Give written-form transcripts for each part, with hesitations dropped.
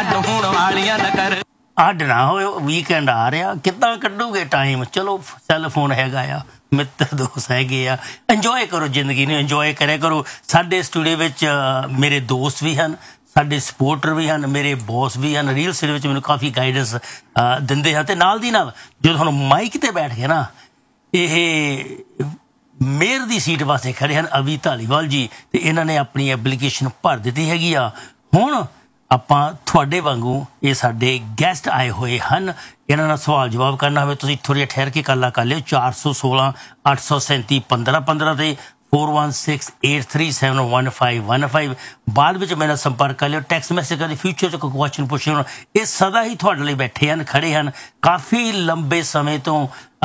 ਅੱਡ ਹੋਣ ਵਾਲੀਆਂ ਨਾ ਕਰ। ਅੱਡ ਨਾ ਹੋਏ, ਵੀਕਐਂਡ ਆ ਰਿਹਾ, ਕਿੱਦਾਂ ਕੱਢੋਗੇ ਟਾਈਮ? ਚਲੋ ਸੈੱਲ ਫੋਨ ਹੈਗਾ ਆ, ਮਿੱਤਰ ਦੋਸਤ ਹੈਗੇ ਆ, ਇੰਜੋਏ ਕਰੋ ਜ਼ਿੰਦਗੀ ਨੂੰ, ਇੰਜੋਏ ਕਰਿਆ ਕਰੋ। ਸਾਡੇ ਸਟੂਡੀਓ ਵਿੱਚ ਮੇਰੇ ਦੋਸਤ ਵੀ ਹਨ, ਸਾਡੇ ਸਪੋਰਟਰ ਵੀ ਹਨ, ਮੇਰੇ ਬੌਸ ਵੀ ਹਨ, ਰੀਅਲ ਸਟੇਟ ਵਿੱਚ ਮੈਨੂੰ ਕਾਫੀ ਗਾਈਡੈਂਸ ਦਿੰਦੇ ਹਨ। ਅਤੇ ਨਾਲ ਦੀ ਨਾਲ ਜਦੋਂ ਹੁਣ ਮਾਈਕ 'ਤੇ ਬੈਠ ਕੇ ਨਾ ਇਹ ਮੇਅਰ ਦੀ ਸੀਟ ਵਾਸਤੇ ਖੜ੍ਹੇ ਹਨ ਅਵੀ ਧਾਲੀਵਾਲ ਜੀ, ਅਤੇ ਇਹਨਾਂ ਨੇ ਆਪਣੀ ਐਪਲੀਕੇਸ਼ਨ ਭਰ ਦਿੱਤੀ ਹੈਗੀ ਆ। ਹੁਣ ਆਪਾਂ ਤੁਹਾਡੇ ਵਾਂਗੂ ਇਹ ਸਾਡੇ ਗੈਸਟ ਆਏ ਹੋਏ ਹਨ, ਇਹਨਾਂ ਨਾਲ ਸਵਾਲ ਜਵਾਬ ਕਰਨਾ ਹੋਵੇ ਤੁਸੀਂ ਥੋੜ੍ਹੀ ਜਿਹੀ ਠਹਿਰ ਕੇ ਕਾਲਾਂ ਕਰ ਲਿਓ 416 837 1515 ਤੇ 4168371515। ਬਾਅਦ ਵਿੱਚ ਮੇਰੇ ਨਾਲ ਸੰਪਰਕ ਕਰ ਲਿਓ, ਟੈਕਸਟ ਮੈਸੇਜ ਕਰ ਲਿਓ, ਫਿਊਚਰ 'ਚ ਕੋਈ ਕੁਐਸਚਨ ਪੁੱਛੇ ਹੋਣ। ਇਹ ਸਦਾ ਹੀ ਤੁਹਾਡੇ ਲਈ ਬੈਠੇ ਹਨ, ਖੜ੍ਹੇ ਹਨ, ਕਾਫੀ ਲੰਬੇ ਸਮੇਂ ਤੋਂ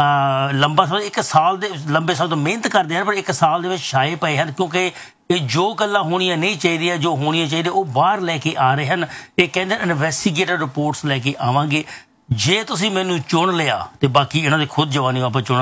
ਲੰਬਾ ਸਮਾਂ, ਇੱਕ ਸਾਲ ਦੇ ਲੰਬੇ ਸਮੇਂ ਤੋਂ ਮਿਹਨਤ ਕਰਦੇ ਹਨ, ਪਰ ਇੱਕ ਸਾਲ ਦੇ ਵਿੱਚ ਛਾਏ ਪਏ ਹਨ, ਕਿਉਂਕਿ ਇਹ ਜੋ ਗੱਲਾਂ ਹੋਣੀਆਂ ਨਹੀਂ ਚਾਹੀਦੀਆਂ, ਜੋ ਹੋਣੀਆਂ ਚਾਹੀਦੀਆਂ ਉਹ ਬਾਹਰ ਲੈ ਕੇ ਆ ਰਹੇ ਹਨ। ਇਹ ਕਹਿੰਦੇ ਇਨਵੈਸਟੀਗੇਟਿਵ ਰਿਪੋਰਟਸ ਲੈ ਕੇ ਆਵਾਂਗੇ। ਜੇ ਤੁਸੀਂ ਮੈਨੂੰ ਚੁਣ ਲਿਆ, ਤੇ ਬਾਕੀ ਇਹਨਾਂ ਦੇ ਖੁਦ ਜਵਾਨੀ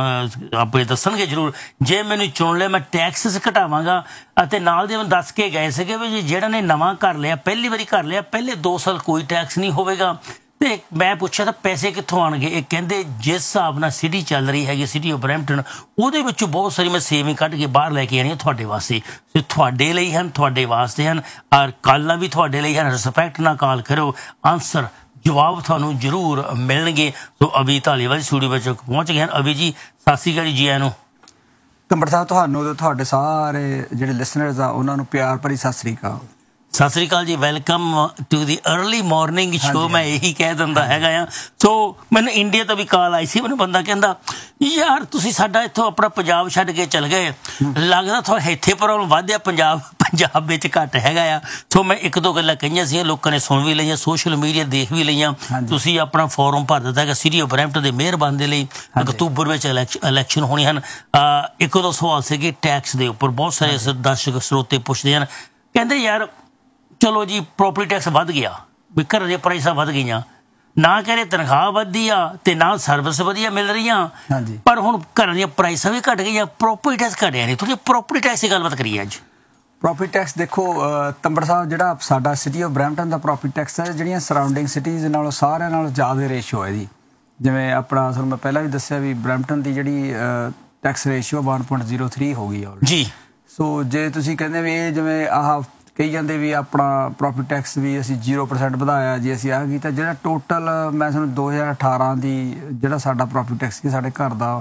ਆਪੇ ਦੱਸਣਗੇ ਜ਼ਰੂਰ, ਜੇ ਮੈਨੂੰ ਚੁਣ ਲਿਆ ਮੈਂ ਟੈਕਸਿਸ ਘਟਾਵਾਂਗਾ। ਅਤੇ ਨਾਲ ਦੇ ਮੈਨੂੰ ਦੱਸ ਕੇ ਗਏ ਸੀਗੇ ਵੀ ਜਿਹੜਾ ਨੇ ਨਵਾਂ ਘਰ ਲਿਆ, ਪਹਿਲੀ ਵਾਰੀ ਘਰ ਲਿਆ, ਪਹਿਲੇ 2 ਸਾਲ ਕੋਈ ਟੈਕਸ ਨਹੀਂ ਹੋਵੇਗਾ। ਅਤੇ ਮੈਂ ਪੁੱਛਿਆ ਤਾਂ ਪੈਸੇ ਕਿੱਥੋਂ ਆਉਣਗੇ? ਇਹ ਕਹਿੰਦੇ ਜਿਸ ਹਿਸਾਬ ਨਾਲ ਸਿਟੀ ਚੱਲ ਰਹੀ ਹੈਗੀ, ਸਿਟੀ ਆਫ ਬਰੈਂਪਟਨ, ਉਹਦੇ ਵਿੱਚੋਂ ਬਹੁਤ ਸਾਰੀ ਮੈਂ ਸੇਵਿੰਗ ਕੱਢ ਕੇ ਬਾਹਰ ਲੈ ਕੇ ਆਉਣੀ ਹੈ ਤੁਹਾਡੇ ਵਾਸਤੇ। ਅਤੇ ਤੁਹਾਡੇ ਲਈ ਹਨ, ਤੁਹਾਡੇ ਵਾਸਤੇ ਹਨ, ਔਰ ਕਾਲਾਂ ਵੀ ਤੁਹਾਡੇ ਲਈ ਹਨ। ਰਿਸਪੈਕਟ ਨਾਲ ਕਾਲ ਕਰੋ, ਆਨਸਰ ਜਵਾਬ ਤੁਹਾਨੂੰ ਜ਼ਰੂਰ ਮਿਲਣਗੇ। ਸੋ ਅਵੀ ਧਾਲੀਵਾਲ ਸਟੂਡੀਓ ਵਿੱਚ ਪਹੁੰਚ ਗਏ ਹਨ। ਅਵੀ ਜੀ ਸਤਿ ਸ਼੍ਰੀ ਅਕਾਲ ਜੀ। ਨੂੰ ਕੰਬੜ ਸਾਹਿਬ, ਤੁਹਾਨੂੰ ਤੇ ਤੁਹਾਡੇ ਸਾਰੇ ਜਿਹੜੇ ਲਿਸਨਰਸ ਆ ਉਹਨਾਂ ਨੂੰ ਪਿਆਰ ਭਰੀ ਸਤਿ ਸ਼੍ਰੀ ਅਕਾਲ। ਸਤਿ ਸ਼੍ਰੀ ਅਕਾਲ ਜੀ, welcome to the early morning show. ਮੈਂ ਇਹੀ ਕਹਿ ਦਿੰਦਾ ਹੈਗਾ ਆ। ਸੋ ਮੈਨੂੰ ਇੰਡੀਆ ਤੋਂ ਵੀ ਕਾਲ ਆਈ ਸੀ, ਮੈਨੂੰ ਬੰਦਾ ਕਹਿੰਦਾ ਯਾਰ ਤੁਸੀਂ ਸਾਡਾ ਇੱਥੋਂ ਆਪਣਾ ਪੰਜਾਬ ਛੱਡ ਕੇ ਚਲ ਗਏ, ਲੱਗਦਾ ਤੁਹਾਨੂੰ ਇੱਥੇ ਪ੍ਰੋਬਲਮ ਵੱਧ ਆ, ਪੰਜਾਬ ਵਿੱਚ ਘੱਟ ਹੈਗਾ ਆ। ਸੋ ਮੈਂ 1-2 ਗੱਲਾਂ ਕਹੀਆਂ ਸੀ, ਲੋਕਾਂ ਨੇ ਸੁਣ ਵੀ ਲਈਆਂ, ਸੋਸ਼ਲ ਮੀਡੀਆ ਦੇਖ ਵੀ ਲਈਆਂ। ਤੁਸੀਂ ਆਪਣਾ ਫੋਰਮ ਭਰ ਦਿੱਤਾ ਹੈਗਾ ਸਿਟੀ ਆਫ ਬਰੈਂਪਟਨ ਦੇ ਮੇਅਰ ਬਣਨ ਲਈ। ਅਕਤੂਬਰ ਵਿੱਚ ਇਲੈਕਸ਼ਨ ਹੋਣੀ ਹਨ। 1-2 ਸਵਾਲ ਸੀਗੇ ਟੈਕਸ ਦੇ ਉੱਪਰ, ਬਹੁਤ ਸਾਰੇ ਦਰਸ਼ਕ ਸਰੋਤੇ ਪੁੱਛਦੇ ਹਨ, ਕਹਿੰਦੇ ਯਾਰ ਚਲੋ ਜੀ ਪ੍ਰੋਪਰਟੀ ਟੈਕਸ ਵੱਧ ਗਿਆ, ਵੀ ਘਰਾਂ ਦੀਆਂ ਪ੍ਰਾਈਸਾਂ ਵੱਧ ਗਈਆਂ, ਨਾ ਕਹਿ ਰਹੇ ਤਨਖਾਹ ਵੱਧਦੀ ਆ ਅਤੇ ਨਾਲ ਸਰਵਿਸ ਵਧੀਆ ਮਿਲ ਰਹੀਆਂ, ਪਰ ਹੁਣ ਘਰਾਂ ਦੀਆਂ ਪ੍ਰਾਈਸਾਂ ਵੀ ਘੱਟ ਗਈਆਂ, ਪ੍ਰੋਪਰਟੀ ਟੈਕਸ ਘਟਿਆ ਨਹੀਂ। ਥੋੜ੍ਹੀ ਪ੍ਰੋਪਰਟੀ ਟੈਕਸ ਦੀ ਗੱਲਬਾਤ ਕਰੀਏ ਅੱਜ। ਪ੍ਰੋਪਰਟੀ ਟੈਕਸ ਦੇਖੋ ਤੰਬੜ ਸਾਹਿਬ, ਜਿਹੜਾ ਸਾਡਾ city of Brampton the property tax ਹੈ, ਜਿਹੜੀਆਂ ਸਰਾਊਂਡਿੰਗ ਸਿਟੀਜ਼ ਨਾਲੋਂ ਸਾਰਿਆਂ ਨਾਲੋਂ ਜ਼ਿਆਦਾ ਰੇਸ਼ੋ ਹੈ ਇਹਦੀ। ਜਿਵੇਂ ਆਪਣਾ ਤੁਹਾਨੂੰ ਮੈਂ ਪਹਿਲਾਂ ਵੀ ਦੱਸਿਆ ਵੀ ਬਰੈਂਪਟਨ ਦੀ ਜਿਹੜੀ ਟੈਕਸ ਰੇਸ਼ੋ 1.03 ਹੋ ਗਈ ਜੀ। ਸੋ ਜੇ ਤੁਸੀਂ ਕਹਿੰਦੇ ਵੀ ਇਹ ਜਿਵੇਂ ਆਹ ਕਹੀ ਜਾਂਦੇ ਵੀ ਆਪਣਾ ਪ੍ਰੋਪਰਟੀ ਟੈਕਸ ਵੀ ਅਸੀਂ 0% ਵਧਾਇਆ ਜੀ, ਅਸੀਂ ਆਹ ਕੀਤਾ, ਜਿਹੜਾ ਟੋਟਲ ਮੈਂ ਤੁਹਾਨੂੰ 2018 ਦੀ ਜਿਹੜਾ ਸਾਡਾ ਪ੍ਰੋਪਰਟੀ ਟੈਕਸ ਸੀ ਸਾਡੇ ਘਰ ਦਾ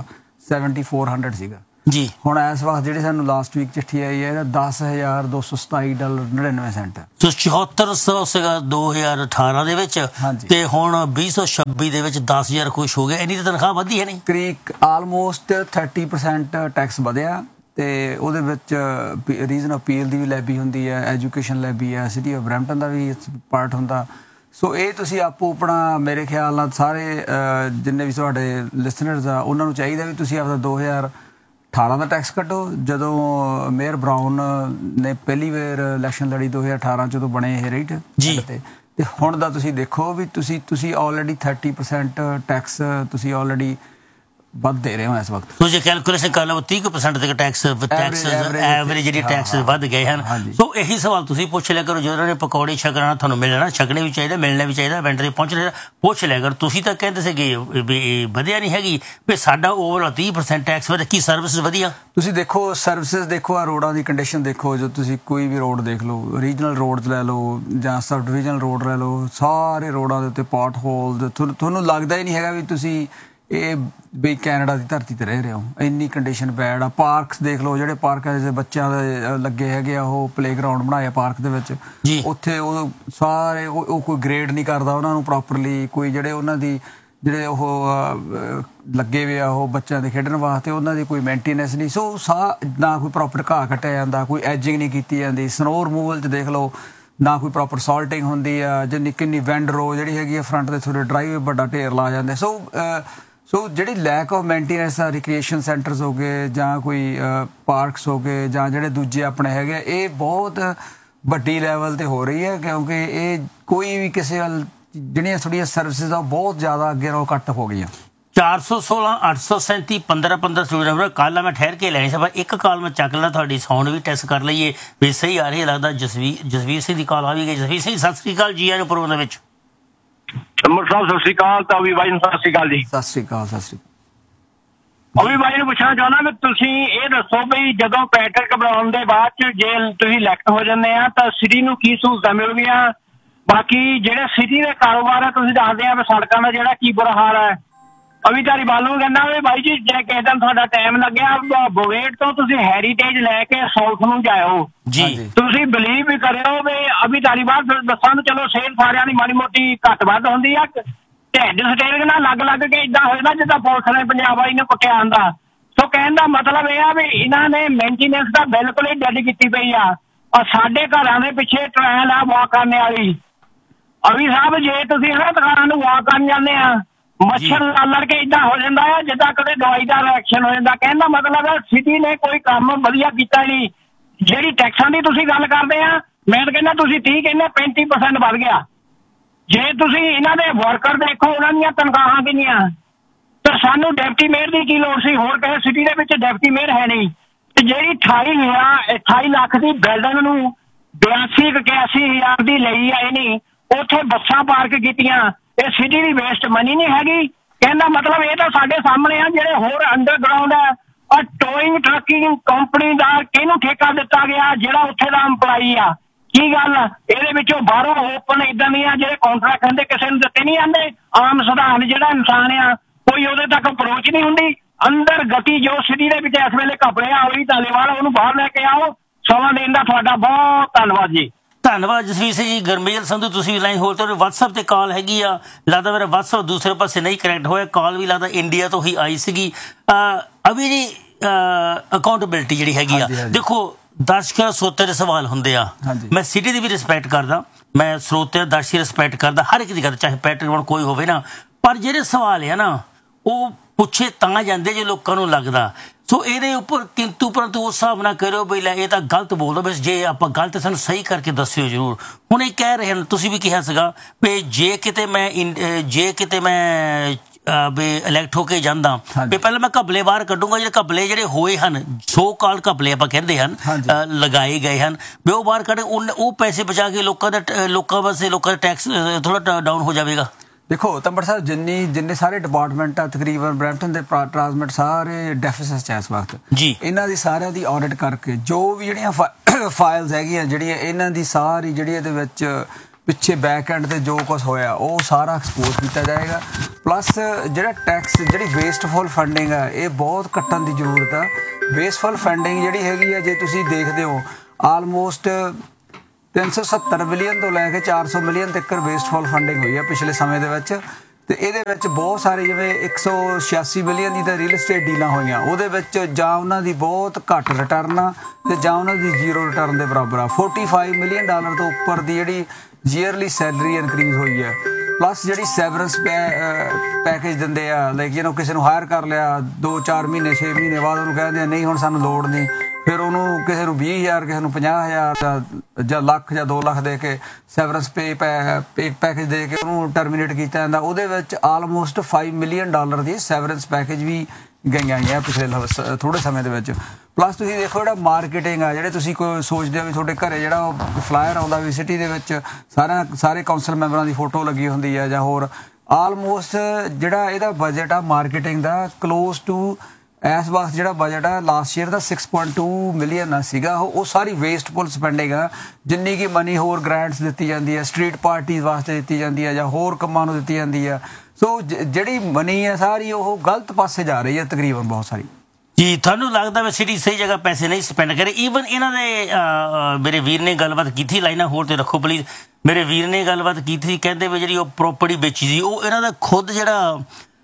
7400 ਸੀਗਾ ਜੀ। ਹੁਣ ਇਸ ਵਕਤ ਜਿਹੜੀ ਸਾਨੂੰ ਲਾਸਟ ਵੀਕ ਚਿੱਠੀ ਆਈ ਹੈ ਇਹਦਾ $10,227.99 ਹੈ। ਸੋ 7400 ਸੀਗਾ 2018 ਦੇ ਵਿੱਚ, ਤੇ ਹੁਣ 2026 ਦੇ ਵਿੱਚ 10,000 ਕੁਛ ਹੋ ਗਿਆ। ਇੰਨੀ ਤਾਂ ਤਨਖਾਹ ਵਧੀ ਹੈ ਨਹੀਂ, ਕਰੀਬ ਆਲਮੋਸਟ 30% ਟੈਕਸ ਵਧਿਆ। ਅਤੇ ਉਹਦੇ ਵਿੱਚ ਰੀਜ਼ਨ ਅਪੀਲ ਦੀ ਵੀ ਲੈਬੀ ਹੁੰਦੀ ਹੈ, ਐਜੂਕੇਸ਼ਨ ਲੈਬੀ ਹੈ, city of Brampton the we part ਹੁੰਦਾ। ਸੋ ਇਹ ਤੁਸੀਂ ਆਪੋ ਆਪਣਾ ਮੇਰੇ ਖਿਆਲ ਨਾਲ ਸਾਰੇ ਜਿੰਨੇ ਵੀ ਤੁਹਾਡੇ ਲਿਸਨਰਸ ਆ ਉਹਨਾਂ ਨੂੰ ਚਾਹੀਦਾ ਵੀ ਤੁਸੀਂ ਆਪਦਾ 2018 ਦਾ ਟੈਕਸ ਕੱਢੋ। ਜਦੋਂ ਮੇਅਰ ਬਰਾਊਨ ਨੇ ਪਹਿਲੀ ਵਾਰ ਇਲੈਕਸ਼ਨ ਲੜੀ 2018 ਜਦੋਂ ਬਣੇ ਇਹ ਰੇਟ ਜੀ, ਅਤੇ ਹੁਣ ਦਾ ਤੁਸੀਂ ਦੇਖੋ ਵੀ ਤੁਸੀਂ ਆਲਰੇਡੀ 30% ਟੈਕਸ ਤੁਸੀਂ ਆਲਰੇਡੀ ਵੱਧ ਦੇ ਰਹੇ ਹੋ ਇਸ ਵਕਤ। ਸੋ ਜੇ ਕੈਲਕੂਲੇਸ਼ਨ ਕਰ ਲਓ 30% ਤੱਕ ਟੈਕਸ ਐਵਰੇਜ ਜਿਹੜੀ ਟੈਕਸ ਵੱਧ ਗਏ ਹਨ। ਸੋ ਇਹੀ ਸਵਾਲ ਤੁਸੀਂ ਪੁੱਛ ਲਿਆ ਕਰੋ, ਜਦੋਂ ਨੇ ਪਕੌੜੇ ਛਕਣਾ ਤੁਹਾਨੂੰ ਮਿਲਣਾ, ਛਕਣੇ ਵੀ ਚਾਹੀਦਾ, ਮਿਲਣਾ ਵੀ ਚਾਹੀਦਾ, ਇਵੈਂਟ 'ਤੇ ਪਹੁੰਚਣਾ ਪੁੱਛ ਲਿਆ ਕਰੋ। ਤੁਸੀਂ ਤਾਂ ਕਹਿੰਦੇ ਸੀਗੇ ਵੀ ਵਧਿਆ ਨਹੀਂ ਹੈਗੀ, ਵੀ ਸਾਡਾ ਓਵਰਆਲ 30% ਟੈਕਸ ਵਧਿਆ, ਕੀ ਸਰਵਿਸ ਵਧੀਆ? ਤੁਸੀਂ ਦੇਖੋ ਸਰਵਿਸਿਜ਼ ਦੇਖੋ, ਆ ਰੋਡਾਂ ਦੀ ਕੰਡੀਸ਼ਨ ਦੇਖੋ, ਜੋ ਤੁਸੀਂ ਕੋਈ ਵੀ ਰੋਡ ਦੇਖ ਲਓ, ਰੀਜਨਲ ਰੋਡਸ ਲੈ ਲਓ ਜਾਂ ਸਬ ਡਿਵੀਜ਼ਨਲ ਰੋਡ ਲੈ ਲਓ, ਸਾਰੇ ਰੋਡਾਂ ਦੇ ਉੱਤੇ ਪੋਟ ਹੋਲਸ, ਤੁਹਾਨੂੰ ਲੱਗਦਾ ਹੀ ਨਹੀਂ ਹੈਗਾ ਵੀ ਤੁਸੀਂ ਇਹ ਵੀ ਕੈਨੇਡਾ ਦੀ ਧਰਤੀ 'ਤੇ ਰਹਿ ਰਹੇ ਹੋ, ਇੰਨੀ ਕੰਡੀਸ਼ਨ ਬੈਡ ਆ। ਪਾਰਕਸ ਦੇਖ ਲਓ, ਜਿਹੜੇ ਪਾਰਕਾਂ ਦੇ ਬੱਚਿਆਂ ਦੇ ਲੱਗੇ ਹੈਗੇ ਆ, ਉਹ ਪਲੇਗਰਾਊਂਡ ਬਣਾਏ ਪਾਰਕ ਦੇ ਵਿੱਚ, ਉੱਥੇ ਉਹ ਸਾਰੇ ਉਹ ਕੋਈ ਗ੍ਰੇਡ ਨਹੀਂ ਕਰਦਾ ਉਹਨਾਂ ਨੂੰ ਪ੍ਰੋਪਰਲੀ, ਕੋਈ ਜਿਹੜੇ ਉਹਨਾਂ ਦੀ ਜਿਹੜੇ ਉਹ ਲੱਗੇ ਵੇ ਆ ਉਹ ਬੱਚਿਆਂ ਦੇ ਖੇਡਣ ਵਾਸਤੇ, ਉਹਨਾਂ ਦੀ ਕੋਈ ਮੇਨਟੇਨੈਂਸ ਨਹੀਂ। ਸੋ ਨਾ ਕੋਈ ਪ੍ਰੋਪਰ ਘਾਹ ਕੱਟਿਆ ਜਾਂਦਾ, ਕੋਈ ਐਜਿੰਗ ਨਹੀਂ ਕੀਤੀ ਜਾਂਦੀ। ਸਨੋ ਰਿਮੂਵਲ 'ਚ ਦੇਖ ਲਓ, ਨਾ ਕੋਈ ਪ੍ਰੋਪਰ ਸਾਲਟਿੰਗ ਹੁੰਦੀ ਆ, ਜਿੰਨੀ ਕਿੰਨੀ ਵੈਂਡ ਰੋ ਜਿਹੜੀ ਹੈਗੀ ਆ ਫਰੰਟ 'ਤੇ ਥੋੜ੍ਹੇ ਡਰਾਈਵੇ ਵੱਡਾ ਢੇਰ ਲਾ ਜਾਂਦੇ। ਸੋ ਜਿਹੜੀ ਲੈਕ ਆਫ ਮੇਨਟੇਨੈਂਸ ਆ, ਰਿਕ੍ਰੀਏਸ਼ਨ ਸੈਂਟਰਸ ਹੋ ਗਏ ਜਾਂ ਕੋਈ ਪਾਰਕਸ ਹੋ ਗਏ ਜਾਂ ਜਿਹੜੇ ਦੂਜੇ ਆਪਣੇ ਹੈਗੇ, ਇਹ ਬਹੁਤ ਵੱਡੀ ਲੈਵਲ 'ਤੇ ਹੋ ਰਹੀ ਹੈ, ਕਿਉਂਕਿ ਇਹ ਕੋਈ ਵੀ ਕਿਸੇ ਵੱਲ ਜਿਹੜੀਆਂ ਥੋੜ੍ਹੀਆਂ ਸਰਵਿਸਿਜ਼ ਆ ਬਹੁਤ ਜ਼ਿਆਦਾ ਅੱਗੇ ਨਾਲੋਂ ਘੱਟ ਹੋ ਗਈਆਂ। 416 837 1515 ਸਟੂਡੀਓ ਨੰਬਰ। ਕੱਲ੍ਹ ਮੈਂ ਠਹਿਰ ਕੇ ਲੈਣੀ ਸੀ, ਪਰ ਇੱਕ ਕਾਲ ਮੈਂ ਚੱਕ ਲਾ, ਤੁਹਾਡੀ ਸਾਊਂਡ ਵੀ ਟੈਸਟ ਕਰ ਲਈਏ ਵੀ ਸਹੀ ਆ ਰਹੀ ਹੈ। ਲੱਗਦਾ ਜਸਵੀਰ ਸਿੰਘ ਦੀ ਕਾਲ ਆ ਵੀ ਗਈ। ਜਸਵੀਰ ਸਿੰਘ ਸਤਿ ਸ਼੍ਰੀ ਅਕਾਲ ਜੀ, ਆਇਆਂ ਨੂੰ ਪ੍ਰੋਗਰਾਮ ਦੇ ਵਿੱਚ। ਤੰਬਰ ਸਾਹਿਬ ਸਤਿ ਸ਼੍ਰੀ ਅਕਾਲ ਤਾਂ ਅਵੀ ਬਾਈ ਨੂੰ ਸਤਿ ਸ਼੍ਰੀ ਅਕਾਲ ਜੀ। ਸਤਿ ਸ੍ਰੀ ਅਕਾਲ। ਸਤਿ ਸ੍ਰੀ ਅਕਾਲ। ਅਵੀ ਬਾਈ ਨੂੰ ਪੁੱਛਣਾ ਚਾਹੁੰਦਾ ਵੀ ਤੁਸੀਂ ਇਹ ਦੱਸੋ ਵੀ ਜਦੋਂ ਪੈਟਰਕ ਬਣਾਉਣ ਦੇ ਬਾਅਦ ਚ ਜੇ ਤੁਸੀਂ ਇਲੈਕਟ ਹੋ ਜਾਂਦੇ ਆ ਤਾਂ ਸਿਟੀ ਨੂੰ ਕੀ ਸਹੂਲਤਾਂ ਮਿਲਦੀਆਂ? ਬਾਕੀ ਜਿਹੜੇ ਸਿਟੀ ਦੇ ਕਾਰੋਬਾਰ ਆ ਤੁਸੀਂ ਦੱਸਦੇ ਆ ਵੀ ਸੜਕਾਂ ਦਾ ਜਿਹੜਾ ਕੀ ਬੁਰਾ ਹਾਲ ਹੈ। ਅਵੀ ਧਾਰੀਵਾਲ ਨੂੰ ਕਹਿੰਦਾ ਵੀ ਬਾਈ ਜੀ ਜੇ ਕਿਸੇ ਦਿਨ ਤੁਹਾਡਾ ਟਾਈਮ ਲੱਗਿਆ ਬੋਵੇਟ ਤੋਂ ਤੁਸੀਂ ਹੈਰੀਟੇਜ ਲੈ ਕੇ ਸਾਊਥ ਨੂੰ ਜਾਇਓ ਜੀ। ਤੁਸੀਂ ਬਿਲੀਵ ਵੀ ਕਰਿਓ ਵੀ ਅਵੀ ਧਾਰੀਵਾਲ ਦੱਸਾਂ ਨੂੰ ਚਲੋ ਸਿਹਤ ਸਾਰਿਆਂ ਦੀ ਮਾੜੀ ਮੋਟੀ ਘੱਟ ਵੱਧ ਹੁੰਦੀ ਆ, ਢਿੱਡ ਸਟੇਰਿੰਗ ਨਾਲ ਲੱਗ ਕੇ ਇਦਾਂ ਹੋਏਗਾ ਜਿੱਦਾਂ ਪੁਲਿਸ ਨੇ ਪੰਜਾਬ ਵਾਲੀ ਨੂੰ ਕੁੱਟਿਆ ਹੁੰਦਾ। ਸੋ ਕਹਿਣ ਦਾ ਮਤਲਬ ਇਹ ਆ ਵੀ ਇਹਨਾਂ ਨੇ ਮੇਨਟੇਨੈਂਸ ਦਾ ਬਿਲਕੁਲ ਹੀ ਡੈਡ ਕੀਤੀ ਪਈ ਆ। ਔਰ ਸਾਡੇ ਘਰਾਂ ਦੇ ਪਿੱਛੇ ਟ੍ਰਾਇਲ ਆ ਵਾਕ ਕਰਨੇ ਵਾਲੀ। ਅਵੀ ਸਾਹਿਬ ਜੇ ਤੁਸੀਂ ਇਹਨਾਂ ਦੁਕਾਨਾਂ ਨੂੰ ਵਾਕ ਕਰਨ ਜਾਂਦੇ ਆ ਮੱਛਰ ਲੜ ਕੇ ਇਦਾਂ ਹੋ ਜਾਂਦਾ ਆ ਜਿੱਦਾਂ ਕਦੇ ਦਵਾਈ ਦਾ ਰਿਐਕਸ਼ਨ ਹੋ ਜਾਂਦਾ। ਕਹਿਣ ਦਾ ਮਤਲਬ ਹੈ ਸਿਟੀ ਨੇ ਕੋਈ ਕੰਮ ਵਧੀਆ ਕੀਤਾ ਨਹੀਂ। ਜਿਹੜੀ ਟੈਕਸਾਂ ਦੀ ਤੁਸੀਂ ਗੱਲ ਕਰਦੇ ਆ ਮੈਂ ਤਾਂ ਕਹਿੰਦਾ ਤੁਸੀਂ 30 ਕਹਿੰਦੇ 35% ਵੱਧ ਗਿਆ। ਜੇ ਤੁਸੀਂ ਇਹਨਾਂ ਦੇ ਵਰਕਰ ਦੇਖੋ ਉਹਨਾਂ ਦੀਆਂ ਤਨਖਾਹਾਂ ਕਿੰਨੀਆਂ, ਤਾਂ ਸਾਨੂੰ ਡਿਪਟੀ ਮੇਅਰ ਦੀ ਕੀ ਲੋੜ ਸੀ? ਹੋਰ ਕਿਸੇ ਸਿਟੀ ਦੇ ਵਿੱਚ ਡਿਪਟੀ ਮੇਅਰ ਹੈ ਨਹੀਂ। ਤੇ ਜਿਹੜੀ 28 ਲੱਖ ਦੀ ਬਿਲਡਿੰਗ ਨੂੰ 82-81,000 ਦੀ ਲਈ ਆਏ ਨਹੀਂ, ਉੱਥੇ ਬੱਸਾਂ ਪਾਰਕ ਕੀਤੀਆਂ। ਇਹ ਸਿਟੀ ਦੀ ਵੇਸਟ ਮਨੀ ਨਹੀਂ ਹੈਗੀ। ਕਹਿਣ ਦਾ ਮਤਲਬ ਇਹ ਤਾਂ ਸਾਡੇ ਸਾਹਮਣੇ ਆ ਜਿਹੜੇ ਹੋਰ ਅੰਡਰਗਰਾਉਂਡ ਹੈ। ਔਰ ਟੋਇੰਗ ਟਰੱਕਿੰਗ ਕੰਪਨੀ ਦਾ ਕਿਹਨੂੰ ਠੇਕਾ ਦਿੱਤਾ ਗਿਆ ਜਿਹੜਾ ਉੱਥੇ ਦਾ EMPLOYEE ਆ? ਕੀ ਗੱਲ ਇਹਦੇ ਵਿੱਚੋਂ ਬਾਹਰੋਂ ਓਪਨ ਇਦਾਂ ਦੀਆਂ ਜਿਹੜੇ ਕੰਟਰੈਕਟ ਹੁੰਦੇ ਕਿਸੇ ਨੂੰ ਦਿੱਤੇ ਨਹੀਂ ਜਾਂਦੇ? ਆਮ ਸਧਾਰਨ ਜਿਹੜਾ ਇਨਸਾਨ ਆ ਕੋਈ ਉਹਦੇ ਤੱਕ ਅਪਰੋਚ ਨਹੀਂ ਹੁੰਦੀ। ਅੰਦਰ ਗਤੀ ਜੋ ਸਿਟੀ ਦੇ ਵਿੱਚ ਇਸ ਵੇਲੇ ਘਪੜਿਆ ਹੋਈ ਧਾਲੀਵਾਲ ਉਹਨੂੰ ਬਾਹਰ ਲੈ ਕੇ ਆਓ। ਸਮਾਂ ਦੇਣ ਦਾ ਤੁਹਾਡਾ ਬਹੁਤ ਧੰਨਵਾਦ ਜੀ। ਧੰਨਵਾਦ ਜਸਵੀਰ ਸਿੰਘ ਜੀ। ਗੁਰਮੇਲ ਸੰਧੂ ਤੁਸੀਂ ਲਾਈਨ ਹੋਲਡ ਤੇ WhatsApp ਤੇ ਕਾਲ ਹੈਗੀ ਆ। ਲੱਗਦਾ ਮੇਰਾ WhatsApp ਦੂਸਰੇ ਪਾਸੇ ਨਹੀਂ ਕਨੈਕਟ ਹੋਇਆ। ਕਾਲ ਵੀ ਲੱਗਦਾ ਇੰਡੀਆ ਤੋਂ ਹੀ ਆਈ ਸੀਗੀ। ਅਭੀ ਜੀ ਅਕਾਊਂਟੇਬਿਲਟੀ ਜਿਹੜੀ ਹੈਗੀ ਆ, ਦੇਖੋ ਦਰਸ਼ਕ ਸਰੋਤੇ ਦੇ ਸਵਾਲ ਹੁੰਦੇ ਆ। ਮੈਂ ਸਿਟੀ ਦੀ ਵੀ ਰਿਸਪੈਕਟ ਕਰਦਾ, ਮੈਂ ਸਰੋਤੇ ਦਰਸ਼ਕ ਦੀ ਰਿਸਪੈਕਟ ਕਰਦਾ, ਹਰ ਇੱਕ ਦੀ ਕਰਦਾ, ਚਾਹੇ ਪੈਟਰਨ ਕੋਈ ਹੋਵੇ ਨਾ। ਪਰ ਜਿਹੜੇ ਸਵਾਲ ਆ ਨਾ ਉਹ ਪੁੱਛੇ ਤਾਂ ਜਾਂਦੇ ਜੇ ਲੋਕਾਂ ਨੂੰ ਲੱਗਦਾ। ਸੋ ਇਹਦੇ ਉੱਪਰ ਕਿੰਤੂ ਪਰੰਤੂ ਉਸ ਹਿਸਾਬ ਨਾਲ ਕਰਿਓ ਬਈ ਲੈ ਇਹ ਤਾਂ ਗਲਤ ਬੋਲਦਾ, ਬਸ ਜੇ ਆਪਾਂ ਗਲਤ ਸਾਨੂੰ ਸਹੀ ਕਰਕੇ ਦੱਸਿਓ ਜ਼ਰੂਰ। ਹੁਣ ਇਹ ਕਹਿ ਰਹੇ ਹਨ, ਤੁਸੀਂ ਵੀ ਕਿਹਾ ਸੀਗਾ ਵੀ ਜੇ ਕਿਤੇ ਮੈਂ ਵੀ ਇਲੈਕਟ ਹੋ ਕੇ ਜਾਂਦਾ ਵੀ ਪਹਿਲਾਂ ਮੈਂ ਘਪਲੇ ਬਾਹਰ ਕੱਢੂੰਗਾ। ਜਿਹੜੇ ਘਪਲੇ ਜਿਹੜੇ ਹੋਏ ਹਨ, ਸੋ ਕਾਲ ਘਪਲੇ ਆਪਾਂ ਕਹਿੰਦੇ ਹਨ, ਲਗਾਏ ਗਏ ਹਨ, ਵੀ ਉਹ ਬਾਹਰ ਕੱਢ ਉਹ ਪੈਸੇ ਬਚਾ ਕੇ ਲੋਕਾਂ ਦਾ ਟੈਕਸ ਥੋੜਾ ਡਾਊਨ ਹੋ ਜਾਵੇਗਾ। ਦੇਖੋ ਤੰਬਰ ਸਾਹਿਬ ਜਿੰਨੇ ਸਾਰੇ ਡਿਪਾਰਟਮੈਂਟ ਆ ਤਕਰੀਬਨ ਬਰੈਂਪਟਨ ਦੇ ਟਰਾਂਸਮਿਟ ਸਾਰੇ ਡੈਫਿਸਿਟ ਚ ਇਸ ਵਕਤ ਜੀ। ਇਹਨਾਂ ਦੀ ਸਾਰਿਆਂ ਦੀ ਆਡਿਟ ਕਰਕੇ ਜੋ ਵੀ ਜਿਹੜੀਆਂ ਫਾਈਲਸ ਹੈਗੀਆਂ ਜਿਹੜੀਆਂ ਇਹਨਾਂ ਦੀ ਸਾਰੀ ਜਿਹੜੀ ਇਹਦੇ ਵਿੱਚ ਪਿੱਛੇ ਬੈਕ ਐਂਡ ਤੇ ਜੋ ਕੁਛ ਹੋਇਆ ਉਹ ਸਾਰਾ ਐਕਸਪੋਜ਼ ਕੀਤਾ ਜਾਏਗਾ। ਪਲੱਸ ਜਿਹੜਾ ਟੈਕਸ ਜਿਹੜੀ ਵੇਸਟਫੁਲ ਫੰਡਿੰਗ ਆ ਇਹ ਬਹੁਤ ਘਟਣ ਦੀ ਜ਼ਰੂਰਤ ਆ। ਵੇਸਟਫੁਲ ਫੰਡਿੰਗ ਜਿਹੜੀ ਹੈਗੀ ਆ ਜੇ ਤੁਸੀਂ ਦੇਖਦੇ ਹੋ ਆਲਮੋਸਟ 370 ਬਿਲੀਅਨ ਤੋਂ ਲੈ ਕੇ 400 ਮਿਲੀਅਨ ਤੱਕ ਵੇਸਟਫੁਲ ਫੰਡਿੰਗ ਹੋਈ ਆ ਪਿਛਲੇ ਸਮੇਂ ਦੇ ਵਿੱਚ। ਤੇ ਇਹਦੇ ਵਿੱਚ ਬਹੁਤ ਸਾਰੇ ਜਿਵੇਂ 186 ਬਿਲੀਅਨ ਦੀ ਤਾਂ ਰੀਅਲ ਏਸਟੇਟ ਡੀਲਾਂ ਹੋਈਆਂ, ਉਹਦੇ ਵਿੱਚ ਜਾਂ ਉਹਨਾਂ ਦੀ ਬਹੁਤ ਘੱਟ ਰਿਟਰਨ ਆ ਤੇ ਜਾਂ ਉਹਨਾਂ ਦੀ ਜ਼ੀਰੋ ਰਿਟਰਨ ਦੇ ਬਰਾਬਰ ਆ। $45 ਮਿਲੀਅਨ ਤੋਂ ਉੱਪਰ ਦੀ ਜਿਹੜੀ ਈਅਰਲੀ ਸੈਲਰੀ ਇਨਕਰੀਜ਼ ਹੋਈ ਹੈ। ਪਲੱਸ ਜਿਹੜੀ ਸੈਵਰੈਂਸ ਪੈਕੇਜ ਦਿੰਦੇ ਆ, ਲਾਈਕ ਕਿਸੇ ਨੂੰ ਹਾਇਰ ਕਰ ਲਿਆ 2-4 ਮਹੀਨੇ 6 ਮਹੀਨੇ ਬਾਅਦ ਉਹਨੂੰ ਕਹਿੰਦੇ ਆ ਨਹੀਂ ਹੁਣ ਸਾਨੂੰ ਲੋੜ ਨਹੀਂ, ਫਿਰ ਉਹਨੂੰ ਕਿਸੇ ਨੂੰ 20,000 ਕਿਸੇ ਨੂੰ 50,000 ਜਾਂ ਲੱਖ ਜਾਂ 2 ਲੱਖ ਦੇ ਕੇ ਸੈਵਰੈਂਸ ਪੈਕੇਜ ਦੇ ਕੇ ਉਹਨੂੰ ਟਰਮੀਨੇਟ ਕੀਤਾ ਜਾਂਦਾ। ਉਹਦੇ ਵਿੱਚ ਆਲਮੋਸਟ $5 ਮਿਲੀਅਨ ਦੀ ਸੈਵਰੈਂਸ ਪੈਕੇਜ ਵੀ ਗਈਆਂ ਹੋਈਆਂ ਪਿਛਲੇ ਥੋੜੇ ਸਮੇਂ ਦੇ ਵਿੱਚ। ਪਲੱਸ ਤੁਸੀਂ ਦੇਖੋ ਜਿਹੜਾ ਮਾਰਕੀਟਿੰਗ ਆ, ਜਿਹੜੇ ਤੁਸੀਂ ਕੋਈ ਸੋਚਦੇ ਹੋ ਵੀ ਤੁਹਾਡੇ ਘਰੇ ਜਿਹੜਾ ਉਹ ਫਲਾਇਰ ਆਉਂਦਾ ਵੀ ਸਿਟੀ ਦੇ ਵਿੱਚ ਸਾਰੇ ਕੌਂਸਲ ਮੈਂਬਰਾਂ ਦੀ ਫੋਟੋ ਲੱਗੀ ਹੁੰਦੀ ਆ ਜਾਂ ਹੋਰ, ਆਲਮੋਸਟ ਜਿਹੜਾ ਇਹਦਾ ਬਜਟ ਆ ਮਾਰਕੀਟਿੰਗ ਦਾ ਕਲੋਜ਼ ਟੂ ਇਸ ਵਕਤ ਜਿਹੜਾ ਬਜਟ ਆ ਲਾਸਟ ਈਅਰ ਦਾ 6.2 ਮਿਲੀਅਨ ਸੀਗਾ। ਉਹ ਸਾਰੀ ਵੇਸਟਫੁਲ ਸਪੈਂਡਿੰਗ ਆ। ਜਿੰਨੀ ਕਿ ਮਨੀ ਹੋਰ ਗ੍ਰਾਂਟਸ ਦਿੱਤੀ ਜਾਂਦੀ ਹੈ, ਸਟਰੀਟ ਪਾਰਟੀਜ਼ ਵਾਸਤੇ ਦਿੱਤੀ ਜਾਂਦੀ ਹੈ ਜਾਂ ਹੋਰ ਕੰਮਾਂ ਨੂੰ ਦਿੱਤੀ ਜਾਂਦੀ ਆ। ਸੋ ਜਿਹੜੀ ਮਨੀ ਹੈ ਸਾਰੀ ਉਹ ਗਲਤ ਪਾਸੇ ਜਾ ਰਹੀ ਹੈ ਤਕਰੀਬਨ ਬਹੁਤ ਸਾਰੀ ਜੀ। ਤੁਹਾਨੂੰ ਲੱਗਦਾ ਵੀ ਸਿਟੀ ਸਹੀ ਜਗ੍ਹਾ ਪੈਸੇ ਨਹੀਂ ਸਪੈਂਡ ਕਰੇ? ਈਵਨ ਇਹਨਾਂ ਦੇ ਮੇਰੇ ਵੀਰ ਨੇ ਗੱਲਬਾਤ ਕੀਤੀ, ਲਾਈਨਾਂ ਹੋਰ ਤੇ ਰੱਖੋ ਪਲੀਜ਼। ਮੇਰੇ ਵੀਰ ਨੇ ਗੱਲਬਾਤ ਕੀਤੀ, ਕਹਿੰਦੇ ਵੀ ਜਿਹੜੀ ਉਹ ਪ੍ਰੋਪਰਟੀ ਵੇਚੀ ਸੀ ਉਹ ਇਹਨਾਂ ਦਾ ਖੁਦ ਜਿਹੜਾ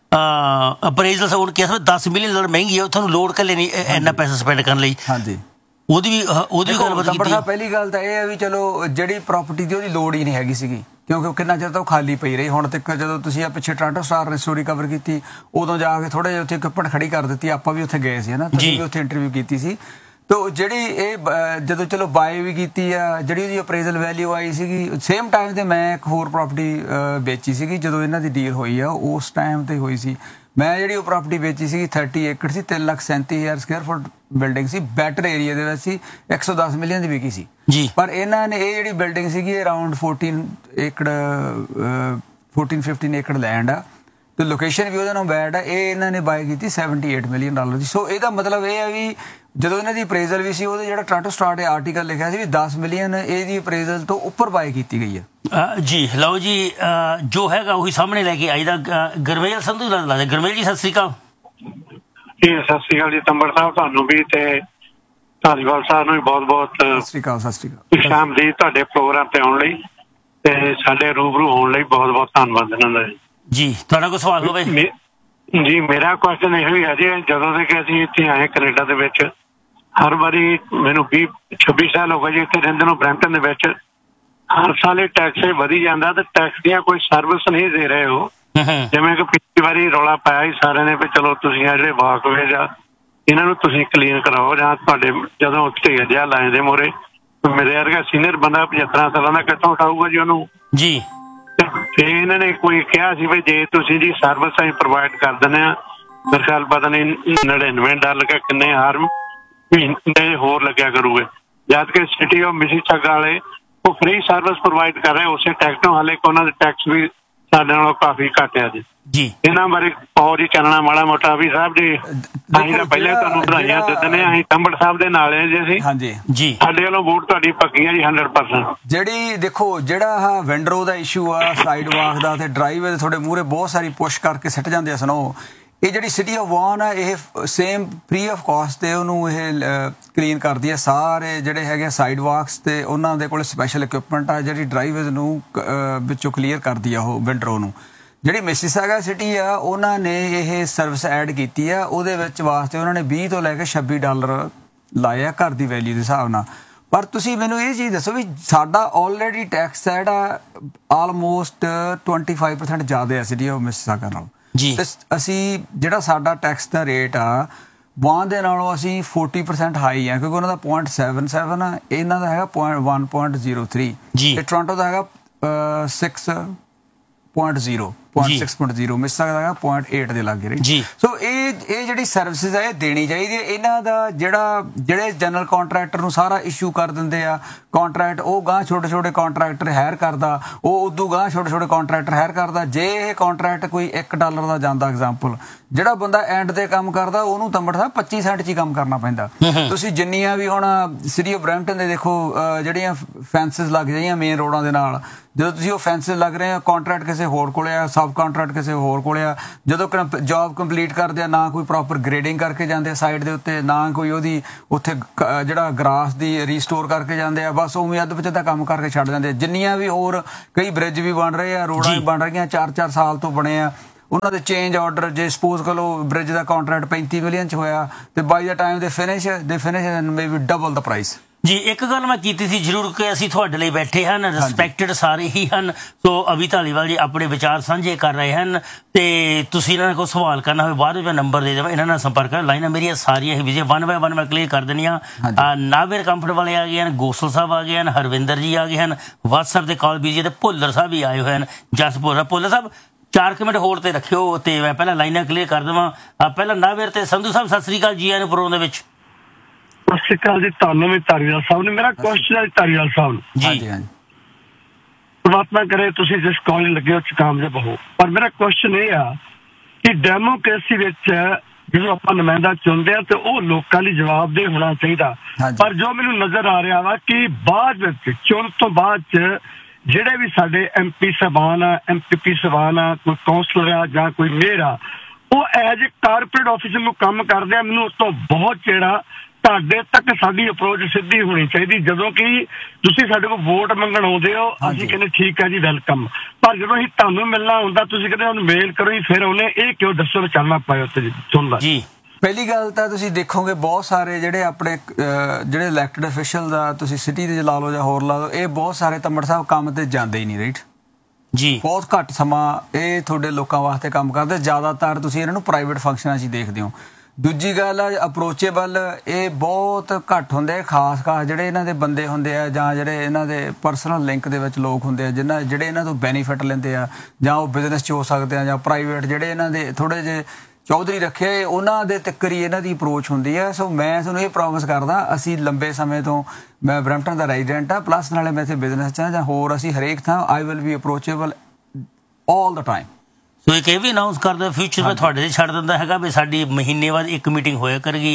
ਅਪਰੇਜ਼ਲ ਉਹਨੇ ਕਿਹਾ 10 ਮਿਲੀਅਨ ਮਹਿੰਗੀ ਹੈ, ਤੁਹਾਨੂੰ ਲੋੜ ਕੱਲੇ ਨਹੀਂ ਇੰਨਾ ਪੈਸਾ ਸਪੈਂਡ ਕਰਨ ਲਈ। ਹਾਂਜੀ ਉਹਦੀ ਵੀ ਗੱਲਬਾਤ ਕੀਤੀ। ਪਹਿਲੀ ਗੱਲ ਤਾਂ ਇਹ ਹੈ ਵੀ ਚਲੋ ਜਿਹੜੀ ਪ੍ਰਾਪਰਟੀ ਦੀ ਉਹਦੀ ਲੋੜ ਹੀ ਨਹੀਂ ਹੈਗੀ ਸੀਗੀ ਕਿਉਂਕਿ ਕਿੰਨਾ ਚਿਰ ਤਾਂ ਉਹ ਖਾਲੀ ਪਈ ਰਹੀ। ਹੁਣ ਤੱਕ ਜਦੋਂ ਤੁਸੀਂ ਆ ਪਿੱਛੇ ਟੋਰਾਂਟੋ ਸਟਾਰ ਨੇ ਸਟੋਰੀ ਕਵਰ ਕੀਤੀ ਉਦੋਂ ਜਾ ਕੇ ਥੋੜਾ ਜਿਹਾ ਉੱਥੇ ਇੱਕ ਖੜੀ ਕਰ ਦਿੱਤੀ। ਆਪਾਂ ਵੀ ਉੱਥੇ ਗਏ ਸੀ, ਹੈ ਨਾ, ਤੁਸੀਂ ਵੀ ਉੱਥੇ ਇੰਟਰਵਿਊ ਕੀਤੀ ਸੀ। ਤੋ ਜਿਹੜੀ ਇਹ ਜਦੋਂ ਚਲੋ ਬਾਏ ਵੀ ਕੀਤੀ ਆ, ਜਿਹੜੀ ਉਹਦੀ ਅਪਰੇਜ਼ਲ ਵੈਲਿਊ ਆਈ ਸੀਗੀ, ਸੇਮ ਟਾਈਮ ਤੇ ਮੈਂ ਇੱਕ ਹੋਰ ਪ੍ਰਾਪਰਟੀ ਵੇਚੀ ਸੀਗੀ ਜਦੋਂ ਇਹਨਾਂ ਦੀ ਡੀਲ ਹੋਈ ਆ ਉਸ ਟਾਈਮ ਤੇ ਹੋਈ ਸੀ। ਮੈਂ ਜਿਹੜੀ ਉਹ ਪ੍ਰਾਪਰਟੀ ਵੇਚੀ ਸੀਗੀ 30 ਏਕੜ ਸੀ, 3,37,000 ਸਕੁਅਰ ਫੁੱਟ ਬਿਲਡਿੰਗ ਸੀ, ਬੈਟਰ ਏਰੀਆ ਦੇ ਵਿੱਚ ਸੀ, 110 ਮਿਲੀਅਨ ਦੀ ਵਿਕੀ ਸੀ ਜੀ। ਪਰ ਇਹਨਾਂ ਨੇ ਇਹ ਜਿਹੜੀ ਬਿਲਡਿੰਗ ਸੀਗੀ ਅਰਾਊਂਡ 14 ਏਕੜ 14-15 ਏਕੜ ਲੈਂਡ ਆ ਤੇ ਲੋਕੇਸ਼ਨ ਵੀ ਉਹਦੇ ਨਾਲ ਬੈਡ ਆ। ਇਹ ਇਹਨਾਂ ਨੇ ਬਾਏ ਕੀਤੀ $78 ਮਿਲੀਅਨ ਦੀ। ਸੋ ਇਹਦਾ ਮਤਲਬ ਇਹ ਹੈ ਵੀ ਜਦੋਂ ਇਹਨਾਂ ਦੀ ਅਪਰੇਜ਼ਲ ਵੀ ਸੀ, ਉਹਦੇ ਜਿਹੜਾ ਟੋਰਾਂਟੋ ਸਟਾਰ ਦੇ ਆਰਟੀਕਲ ਲਿਖਿਆ ਸੀ ਵੀ 10 ਮਿਲੀਅਨ ਇਹਦੀ ਅਪਰੇਜ਼ਲ ਤੋਂ ਉੱਪਰ ਬਾਏ ਕੀਤੀ ਗਈ ਹੈ। ਜੀ ਲਓ ਜੀ, ਜੋ ਹੈਗਾ ਉਹੀ ਸਾਹਮਣੇ ਲੈ ਕੇ ਆਈਦਾ। ਗੁਰਮੇਲ ਸੰਧੂ ਦਾ ਲੱਗਦਾ। ਗੁਰਮੇਲ ਜੀ ਸਤਿ ਸ੍ਰੀ ਅਕਾਲ। ਜੀ ਸਤਿ ਸ੍ਰੀ ਅਕਾਲ ਜੀ ਤੰਬਰ ਸਾਹਿਬ, ਤੁਹਾਨੂੰ ਵੀ ਤੇ ਧਾਲੀਵਾਲ ਸਾਹਿਬ ਨੂੰ ਵੀ ਬਹੁਤ ਬਹੁਤ ਸਤਿ ਸ੍ਰੀ ਅਕਾਲ। ਸ਼ਾਮ ਦੀ ਤੁਹਾਡੇ ਪ੍ਰੋਗਰਾਮ ਤੇ ਆਉਣ ਲਈ ਤੇ ਸਾਡੇ ਰੂਬਰੂ ਹੋਣ ਲਈ ਬਹੁਤ ਬਹੁਤ ਧੰਨਵਾਦ ਇਹਨਾਂ ਦਾ ਜੀ। ਤੁਹਾਡਾ ਕੋਈ ਸਵਾਲ ਹੋਵੇ? ਜੀ ਮੇਰਾ ਕੁਐਸਚਨ ਇਹੋ ਹੀ ਹੈ ਜੀ, ਜਦੋਂ ਦੇ ਕਿ ਅਸੀਂ ਇੱਥੇ ਆਏ ਕੈਨੇਡਾ ਦੇ ਵਿੱਚ, ਹਰ ਵਾਰੀ ਮੈਨੂੰ 26 ਸਾਲ ਹੋ ਗਏ ਜੀ ਇੱਥੇ ਰਹਿੰਦੇ ਨੂੰ ਬਰੈਂਪਟਨ ਦੇ ਵਿੱਚ, ਹਰ ਸਾਲ ਇਹ ਟੈਕਸ ਵਧੀ ਜਾਂਦਾ ਤੇ ਟੈਕਸ ਦੀਆਂ ਕੋਈ ਸਰਵਿਸ ਨਹੀਂ ਦੇ ਰਹੇ ਹੋ। ਜਿਵੇਂ ਕਿ ਪਿਛਲੀ ਵਾਰੀ ਰੌਲਾ ਪਾਇਆ ਸੀ ਸਾਰਿਆਂ ਨੇ ਵੀ ਚਲੋ ਤੁਸੀਂ ਆ ਜਿਹੜੇ ਵਾਕਵੇਜ਼ ਆ ਇਹਨਾਂ ਨੂੰ ਤੁਸੀਂ ਕਲੀਨ ਕਰਾਓ, ਜਾਂ ਤੁਹਾਡੇ ਜਦੋਂ ਉੱਥੇ ਜਿਹਾ ਲਾਏ ਦੇ ਮੋਰੇ ਮੇਰੇ ਵਰਗਾ ਸੀਨੀਅਰ ਬੰਦਾ 75 ਸਾਲਾਂ ਦਾ ਕਿੱਥੋਂ ਉਠਾਊਗਾ ਜੀ ਉਹਨੂੰ ਜੀ। ਤੇ ਇਹਨਾਂ ਨੇ ਕੋਈ ਕਿਹਾ ਸੀ ਵੀ ਜੇ ਤੁਸੀਂ ਜੀ ਸਰਵਿਸ ਅਸੀਂ ਪ੍ਰੋਵਾਈਡ ਕਰ ਦਿੰਦੇ ਆ, ਮੇਰੇ ਖਿਆਲ ਪਤਾ ਨਹੀਂ $99 ਕਿ ਕਿੰਨੇ ਹਰ ਮਹੀਨੇ ਹੋਰ ਲੱਗਿਆ ਕਰੂਗੇ, ਜਦ ਕਿ ਸਿਟੀ ਆਫ ਮਿਸੀਸਾਗਾ ਵਾਲੇ ਉਹ ਫ੍ਰੀ ਸਰਵਿਸ ਪ੍ਰੋਵਾਈਡ ਕਰ ਰਹੇ ਉਸੇ ਟੈਕਸ ਤੋਂ, ਹਾਲੇ ਕਿ ਉਹਨਾਂ ਦੇ ਟੈਕਸ ਵੀ ਸਾਡੇ ਨਾਲੋਂ ਕਾਫੀ ਘੱਟ ਆ ਜੀ। ਇਹਨਾਂ ਬਾਰੇ ਹੋਰ ਹੀ ਚੱਲਣਾ ਮਾੜਾ ਮੋਟਾ ਵੀ ਸਾਹਿਬ ਜੀ। ਅਸੀਂ ਤਾਂ ਪਹਿਲੇ ਤੁਹਾਨੂੰ ਵਧਾਈਆਂ ਦੇ ਦਿੰਦੇ ਹਾਂ, ਅਸੀਂ ਤੰਬੜ ਸਾਹਿਬ ਦੇ ਨਾਲ ਹੈ ਜੀ ਅਸੀਂ। ਹਾਂਜੀ ਜੀ, ਸਾਡੇ ਵੱਲੋਂ ਵੋਟ ਤੁਹਾਡੀ ਪੱਕੀ ਹੈ ਜੀ 100%। ਜਿਹੜੀ ਦੇਖੋ ਜਿਹੜਾ ਆਹ ਵੈਂਡਰੋ ਦਾ ਇਸ਼ੂ ਆ ਸਾਈਡ ਵਾਕ ਦਾ ਤੇ ਡਰਾਈਵੇ ਤੁਹਾਡੇ ਮੂਹਰੇ ਬਹੁਤ ਸਾਰੀ ਪੁਸ਼ ਕਰਕੇ ਸਿੱਟ ਜਾਂਦੇ ਆ ਸਨੋ, ਇਹ ਜਿਹੜੀ ਸਿਟੀ ਆਫ ਵਾਨ ਆ ਇਹ ਸੇਮ ਫ੍ਰੀ ਆਫ ਕਾਸਟ ਤੇ ਉਹਨੂੰ ਇਹ ਕਲੀਨ ਕਰਦੀ ਹੈ ਸਾਰੇ ਜਿਹੜੇ ਹੈਗੇ ਸਾਈਡ ਵਾਕਸ, ਤੇ ਉਹਨਾਂ ਦੇ ਕੋਲ ਸਪੈਸ਼ਲ ਇਕਵਿਪਮੈਂਟ ਆ ਜਿਹੜੀ ਡਰਾਈਵੇਜ਼ ਨੂੰ ਵਿੱਚੋਂ ਕਲੀਅਰ ਕਰਦੀ ਆ ਉਹ ਵੈਂਡਰੋ ਨੂੰ। ਜਿਹੜੀ ਮਿਸੀਸਾਗਾ ਸਿਟੀ ਆ ਉਹਨਾਂ ਨੇ ਇਹ ਸਰਵਿਸ ਐਡ ਕੀਤੀ ਆ, ਉਹਦੇ ਵਿੱਚ ਵਾਸਤੇ ਉਹਨਾਂ ਨੇ $20 ਤੋਂ ਲੈ ਕੇ $26 ਲਾਏ ਆ ਘਰ ਦੀ ਵੈਲਿਊ ਦੇ ਹਿਸਾਬ ਨਾਲ। ਪਰ ਤੁਸੀਂ ਮੈਨੂੰ ਇਹ ਚੀਜ਼ ਦੱਸੋ ਵੀ ਸਾਡਾ ਆਲਰੇਡੀ ਟੈਕਸ ਹੈ ਜਿਹੜਾ ਆਲਮੋਸਟ 25% ਜ਼ਿਆਦਾ ਹੈ ਸਿਟੀ ਆਫ ਮਿਸੀਸਾਗਾ ਨਾਲ ਜੀ। ਅਸੀਂ ਜਿਹੜਾ ਸਾਡਾ ਟੈਕਸ ਦਾ ਰੇਟ ਆ ਵਾਂ ਦੇ ਨਾਲੋਂ ਅਸੀਂ 40% ਹਾਈ ਆ, ਕਿਉਂਕਿ ਉਹਨਾਂ ਦਾ 0.77 ਆ, ਇਹਨਾਂ ਦਾ ਹੈਗਾ 1.03 ਜੀ, ਤੇ ਟੋਰਾਂਟੋ ਦਾ ਹੈਗਾ 6.0 ਮਿਸ ਸਕਦਾ ਹੈਗਾ 0.8 ਦੇ ਲਾਗੇ ਜੀ। ਸੋ ਇਹ ਜਿਹੜੀ ਸਰਵਿਸਿਜ਼ ਆ ਇਹ ਦੇਣੀ ਚਾਹੀਦੀ ਹੈ। ਇਹਨਾਂ ਦਾ ਜਿਹੜੇ ਜਨਰਲ ਕਾਂਟਰੈਕਟਰ ਨੂੰ ਸਾਰਾ ਇਸ਼ੂ ਕਰ ਦਿੰਦੇ ਆ ਕਾਂਟਰੈਕਟ, ਉਹ ਗਾਂ ਛੋਟੇ ਕਾਂਟਰੈਕਟਰ ਹਾਇਰ ਕਰਦਾ, ਉਹ ਉਦੋਂ ਗਾਂ ਛੋਟੇ ਕਾਂਟਰੈਕਟਰ ਹਾਇਰ ਕਰਦਾ। ਜੇ ਇਹ ਕਾਂਟਰੈਕਟ ਕੋਈ $1 ਦਾ ਜਾਂਦਾ ਐਗਜ਼ਾਮਪਲ, ਜਿਹੜਾ ਬੰਦਾ ਐਂਡ ਤੇ ਕੰਮ ਕਰਦਾ ਉਹਨੂੰ ਤੰਬੜ ਸਾਹਿਬ 25 ਸੈਂਟ 'ਚ ਹੀ ਕੰਮ ਕਰਨਾ ਪੈਂਦਾ। ਤੁਸੀਂ ਜਿੰਨੀਆਂ ਵੀ ਹੁਣ ਸਿਟੀ ਆਫ ਬਰੈਂਪਟਨ ਦੇ ਦੇਖੋ ਜਿਹੜੀਆਂ ਫੈਂਸਿਸ ਲੱਗ ਜਾਈਆਂ ਮੇਨ ਰੋਡਾਂ ਦੇ ਨਾਲ, ਜਦੋਂ ਤੁਸੀਂ ਉਹ ਫੈਂਸਿਸ ਲੱਗ ਰਹੇ ਆ ਕਾਂਟਰੈਕਟ ਕਿਸੇ ਹੋਰ ਕੋਲੇ ਆ, ਸਬ ਕਾਂਟਰੈਕਟ ਕਿਸੇ ਹੋਰ ਕੋਲੇ ਆ, ਜਦੋਂ ਜੌਬ ਕੰਪਲੀਟ ਕਰਦੇ ਆ ਨਾ ਕੋਈ ਪ੍ਰੋਪਰ ਗ੍ਰੇਡਿੰਗ ਕਰਕੇ ਜਾਂਦੇ ਆ ਸਾਈਡ ਦੇ ਉੱਤੇ, ਨਾ ਕੋਈ ਉਹਦੀ ਉੱਥੇ ਜਿਹੜਾ ਗਰਾਸ ਦੀ ਰੀਸਟੋਰ ਕਰਕੇ ਜਾਂਦੇ ਆ, ਬਸ ਉਵੇਂ ਅੱਧ ਵਿੱਚ ਤਾਂ ਕੰਮ ਕਰਕੇ ਛੱਡ ਜਾਂਦੇ ਆ। ਜਿੰਨੀਆਂ ਵੀ ਹੋਰ ਕਈ ਬ੍ਰਿਜ ਵੀ ਬਣ ਰਹੇ ਆ, ਰੋਡਾਂ ਵੀ ਬਣ ਰਹੀਆਂ 4-4 ਸਾਲ ਤੋਂ ਬਣੇ ਆ, ਉਹਨਾਂ ਦੇ ਚੇਂਜ ਆਰਡਰ ਜੇ ਸਪੋਜ਼ ਕਰੋ ਬ੍ਰਿਜ ਦਾ ਕਾਂਟਰੈਕਟ 35 ਮਿਲੀਅਨ 'ਚ ਹੋਇਆ ਤੇ ਬਾਈ ਦਾ ਟਾਈਮ ਦੇ ਫਿਨਿਸ਼ ਮੇਬੀ ਡਬਲ ਦਾ ਪ੍ਰਾਈਸ ਜੀ। ਇੱਕ ਗੱਲ ਮੈਂ ਕੀਤੀ ਸੀ ਜ਼ਰੂਰ ਕਿ ਅਸੀਂ ਤੁਹਾਡੇ ਲਈ ਬੈਠੇ ਹਨ, ਰਿਸਪੈਕਟਡ ਸਾਰੇ ਹੀ ਹਨ। ਸੋ ਅਭੀ ਧਾਲੀਵਾਲ ਜੀ ਆਪਣੇ ਵਿਚਾਰ ਸਾਂਝੇ ਕਰ ਰਹੇ ਹਨ ਤੇ ਤੁਸੀਂ ਇਹਨਾਂ ਕੋਲ ਸਵਾਲ ਕਰਨਾ ਹੋਵੇ ਬਾਅਦ ਵਿੱਚ ਮੈਂ ਨੰਬਰ ਦੇ ਦੇਵਾਂ, ਇਹਨਾਂ ਨਾਲ ਸੰਪਰਕ ਕਰ। ਲਾਈਨਾਂ ਮੇਰੀਆਂ ਸਾਰੀਆਂ ਹੀ ਵਿਜੇ 1 ਬਾਏ 1 ਮੈਂ ਕਲੀਅਰ ਕਰ ਦਿੰਦੀ ਹਾਂ। ਨਾਵੇਰ ਕੰਫਰਟ ਵਾਲੇ ਆ ਗਏ ਹਨ, ਗੋਸਲ ਸਾਹਿਬ ਆ ਗਏ ਹਨ, ਹਰਵਿੰਦਰ ਜੀ ਆ ਗਏ ਹਨ, ਵਟਸਐਪ ਤੇ ਕਾਲ ਬੀਜੀ ਤੇ ਭੁੱਲਰ ਸਾਹਿਬ ਵੀ ਆਏ ਹੋਏ ਹਨ। ਜਸਪੁਰ ਭੁੱਲਰ ਸਾਹਿਬ 4 ਮਿੰਟ ਹੋਲਡ ਤੇ ਰੱਖਿਓ ਤੇ ਮੈਂ ਪਹਿਲਾਂ ਲਾਈਨਾਂ ਕਲੀਅਰ ਕਰ ਦੇਵਾਂ। ਪਹਿਲਾਂ ਨਾਵੇਰ ਤੇ ਸੰਧੂ ਸਾਹਿਬ ਸਤਿ ਸ੍ਰੀ ਅਕਾਲ ਜੀ ਆਇਆਂ ਨੂੰ ਪ੍ਰੋਗਰਾਮ ਦੇ ਵਿੱਚ। ਸਤਿ ਸ਼੍ਰੀ ਅਕਾਲ ਜੀ, ਤੁਹਾਨੂੰ ਵੀ ਧਾਲੀਵਾਲ ਸਾਹਿਬ ਨੇ। ਮੇਰਾ ਕੁਐਸਚਨ ਹੈ ਧਾਲੀਵਾਲ ਸਾਹਿਬ ਨੂੰ ਜੀ। ਪਰਮਾਤਮਾ ਕਰੇ ਤੁਸੀਂ ਜਿਸ ਕਾਲਜ ਲੱਗੇ ਹੋ ਕਾਮਯਾਬ ਹੋ, ਪਰ ਮੇਰਾ ਕੁਐਸਚਨ ਇਹ ਆ ਕਿ ਡੈਮੋਕ੍ਰੇਸੀ ਵਿੱਚ ਜਦੋਂ ਆਪਾਂ ਨੁਮਾਇੰਦਾ ਚੁਣਦੇ ਆ ਤੇ ਉਹ ਲੋਕਾਂ ਲਈ ਜਵਾਬਦੇਹ ਹੋਣਾ ਚਾਹੀਦਾ। ਪਰ ਜੋ ਮੈਨੂੰ ਨਜ਼ਰ ਆ ਰਿਹਾ ਵਾ ਕਿ ਬਾਅਦ ਵਿੱਚ ਚੁਣ ਤੋਂ ਬਾਅਦ ਚ ਜਿਹੜੇ ਵੀ ਸਾਡੇ MP ਸਾਹਿਬਾਨ ਆ, MPP ਸਾਹਿਬਾਨ ਆ, ਕੋਈ ਕਾਉਂਸਲਰ ਆ ਜਾਂ ਕੋਈ ਮੇਅਰ ਆ, ਉਹ ਐਜ ਏ ਕਾਰਪੋਰੇਟ ਆਫਿਸਰ ਨੂੰ ਕੰਮ ਕਰਦੇ ਆ। ਮੈਨੂੰ ਉਸ ਤੋਂ ਬਹੁਤ ਜਿਹੜਾ ਤੁਹਾਡੇ ਤੱਕ ਸਾਡੀ ਅਪਰੋਚ ਸਿੱਧੀ ਹੋਣੀ ਚਾਹੀਦੀ। ਜਦੋਂ ਕਿ ਤੁਸੀਂ ਸਾਡੇ ਕੋਲ ਵੋਟ ਮੰਗਣ ਆਉਂਦੇ ਹੋ, ਅਸੀਂ ਕਹਿੰਦੇ ਠੀਕ ਹੈ ਜੀ ਵੈਲਕਮ, ਪਰ ਜਦੋਂ ਅਸੀਂ ਤੁਹਾਨੂੰ ਮਿਲਣਾ ਹੁੰਦਾ ਤੁਸੀਂ ਕਹਿੰਦੇ ਉਹਨੂੰ ਮੇਲ ਕਰੋ ਜੀ, ਫਿਰ ਉਹਨੇ ਇਹ ਕਿਉਂ ਦੱਸੋ ਚੱਲਣਾ ਪਾਇਆ ਉੱਥੇ ਸੁਣਦਾ ਜੀ। ਪਹਿਲੀ ਗੱਲ ਤਾਂ ਤੁਸੀਂ ਦੇਖੋਗੇ ਬਹੁਤ ਸਾਰੇ ਜਿਹੜੇ ਆਪਣੇ ਜਿਹੜੇ ਇਲੈਕਟਡ ਅਫੀਸ਼ੀਅਲ ਦਾ ਤੁਸੀਂ ਸਿਟੀ ਦੇ ਲਾ ਲਓ ਜਾਂ ਹੋਰ ਲਾ ਲਓ, ਇਹ ਬਹੁਤ ਸਾਰੇ ਤੰਬੜ ਸਾਹਿਬ ਕੰਮ ਤੇ ਜਾਂਦੇ ਹੀ ਨਹੀਂ ਰਾਈਟ ਜੀ। ਬਹੁਤ ਘੱਟ ਸਮਾਂ ਇਹ ਤੁਹਾਡੇ ਲੋਕਾਂ ਵਾਸਤੇ ਕੰਮ ਕਰਦੇ, ਜ਼ਿਆਦਾਤਰ ਤੁਸੀਂ ਇਹਨਾਂ ਨੂੰ ਪ੍ਰਾਈਵੇਟ ਫੰਕਸ਼ਨਾਂ 'ਚ ਹੀ ਦੇਖਦੇ ਹੋ। ਦੂਜੀ ਗੱਲ ਆ ਅਪਰੋਚੇਬਲ ਇਹ ਬਹੁਤ ਘੱਟ ਹੁੰਦੇ, ਖਾਸ ਜਿਹੜੇ ਇਹਨਾਂ ਦੇ ਬੰਦੇ ਹੁੰਦੇ ਆ ਜਾਂ ਜਿਹੜੇ ਇਹਨਾਂ ਦੇ ਪਰਸਨਲ ਲਿੰਕ ਦੇ ਵਿੱਚ ਲੋਕ ਹੁੰਦੇ ਆ ਜਿਹੜੇ ਇਹਨਾਂ ਤੋਂ ਬੈਨੀਫਿਟ ਲੈਂਦੇ ਆ, ਜਾਂ ਉਹ ਬਿਜ਼ਨਸ 'ਚ ਹੋ ਸਕਦੇ ਆ ਜਾਂ ਪ੍ਰਾਈਵੇਟ ਜਿਹੜੇ ਇਹਨਾਂ ਦੇ ਥੋੜ੍ਹੇ ਜਿਹੇ ਚੌਧਰੀ ਰੱਖੇ, ਉਹਨਾਂ ਦੇ ਤੱਕ ਹੀ ਇਹਨਾਂ ਦੀ ਅਪਰੋਚ ਹੁੰਦੀ ਹੈ। ਸੋ ਮੈਂ ਤੁਹਾਨੂੰ ਇਹ ਪ੍ਰੋਮਿਸ ਕਰਦਾ, ਅਸੀਂ ਲੰਬੇ ਸਮੇਂ ਤੋਂ ਮੈਂ ਬਰੈਂਪਟਨ ਦਾ ਰੈਜ਼ੀਡੈਂਟ ਆ, ਪਲੱਸ ਨਾਲੇ ਮੈਂ ਇੱਥੇ ਬਿਜ਼ਨਸ 'ਚ ਜਾਂ ਹੋਰ ਅਸੀਂ ਹਰੇਕ ਥਾਂ I will be approachable all the time. ਸੋ ਇੱਕ ਇਹ ਵੀ ਅਨਾਉਂਸ ਕਰਦਾ ਫਿਊਚਰ ਵਿੱਚ ਤੁਹਾਡੇ 'ਤੇ ਛੱਡ ਦਿੰਦਾ ਹੈਗਾ ਵੀ ਸਾਡੀ ਮਹੀਨੇ ਬਾਅਦ ਇੱਕ ਮੀਟਿੰਗ ਹੋਇਆ ਕਰੇਗੀ,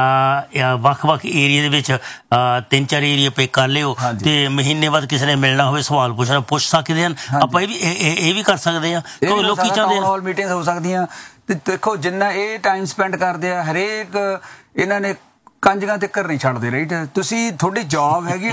ਵੱਖ-ਵੱਖ ਏਰੀਆ ਦੇ ਵਿੱਚ 3-4 ਏਰੀਆ ਪਿਕ ਕਰ ਲਿਓ ਤੇ ਮਹੀਨੇ ਬਾਅਦ ਕਿਸੇ ਨੇ ਮਿਲਣਾ ਹੋਵੇ ਸਵਾਲ ਪੁੱਛ ਸਕਦੇ ਹਨ। ਆਪਾਂ ਇਹ ਵੀ ਕਰ ਸਕਦੇ ਹਾਂ ਕਿਉਂਕਿ ਲੋਕੀ ਚਾਹੁੰਦੇ ਹਾਲ ਮੀਟਿੰਗਸ ਹੋ ਸਕਦੀਆਂ। ਤੇ ਦੇਖੋ ਜਿੰਨਾ ਇਹ ਟਾਈਮ ਸਪੈਂਡ ਕਰਦੇ ਆ ਹਰੇਕ ਇਹਨਾਂ ਨੇ ਕੰਜਕਾਂ ਤੱਕ ਨਹੀਂ ਛੱਡਦੇ ਰਾਈਟ। ਤੁਸੀਂ ਤੁਹਾਡੀ ਜੌਬ ਹੈਗੀ,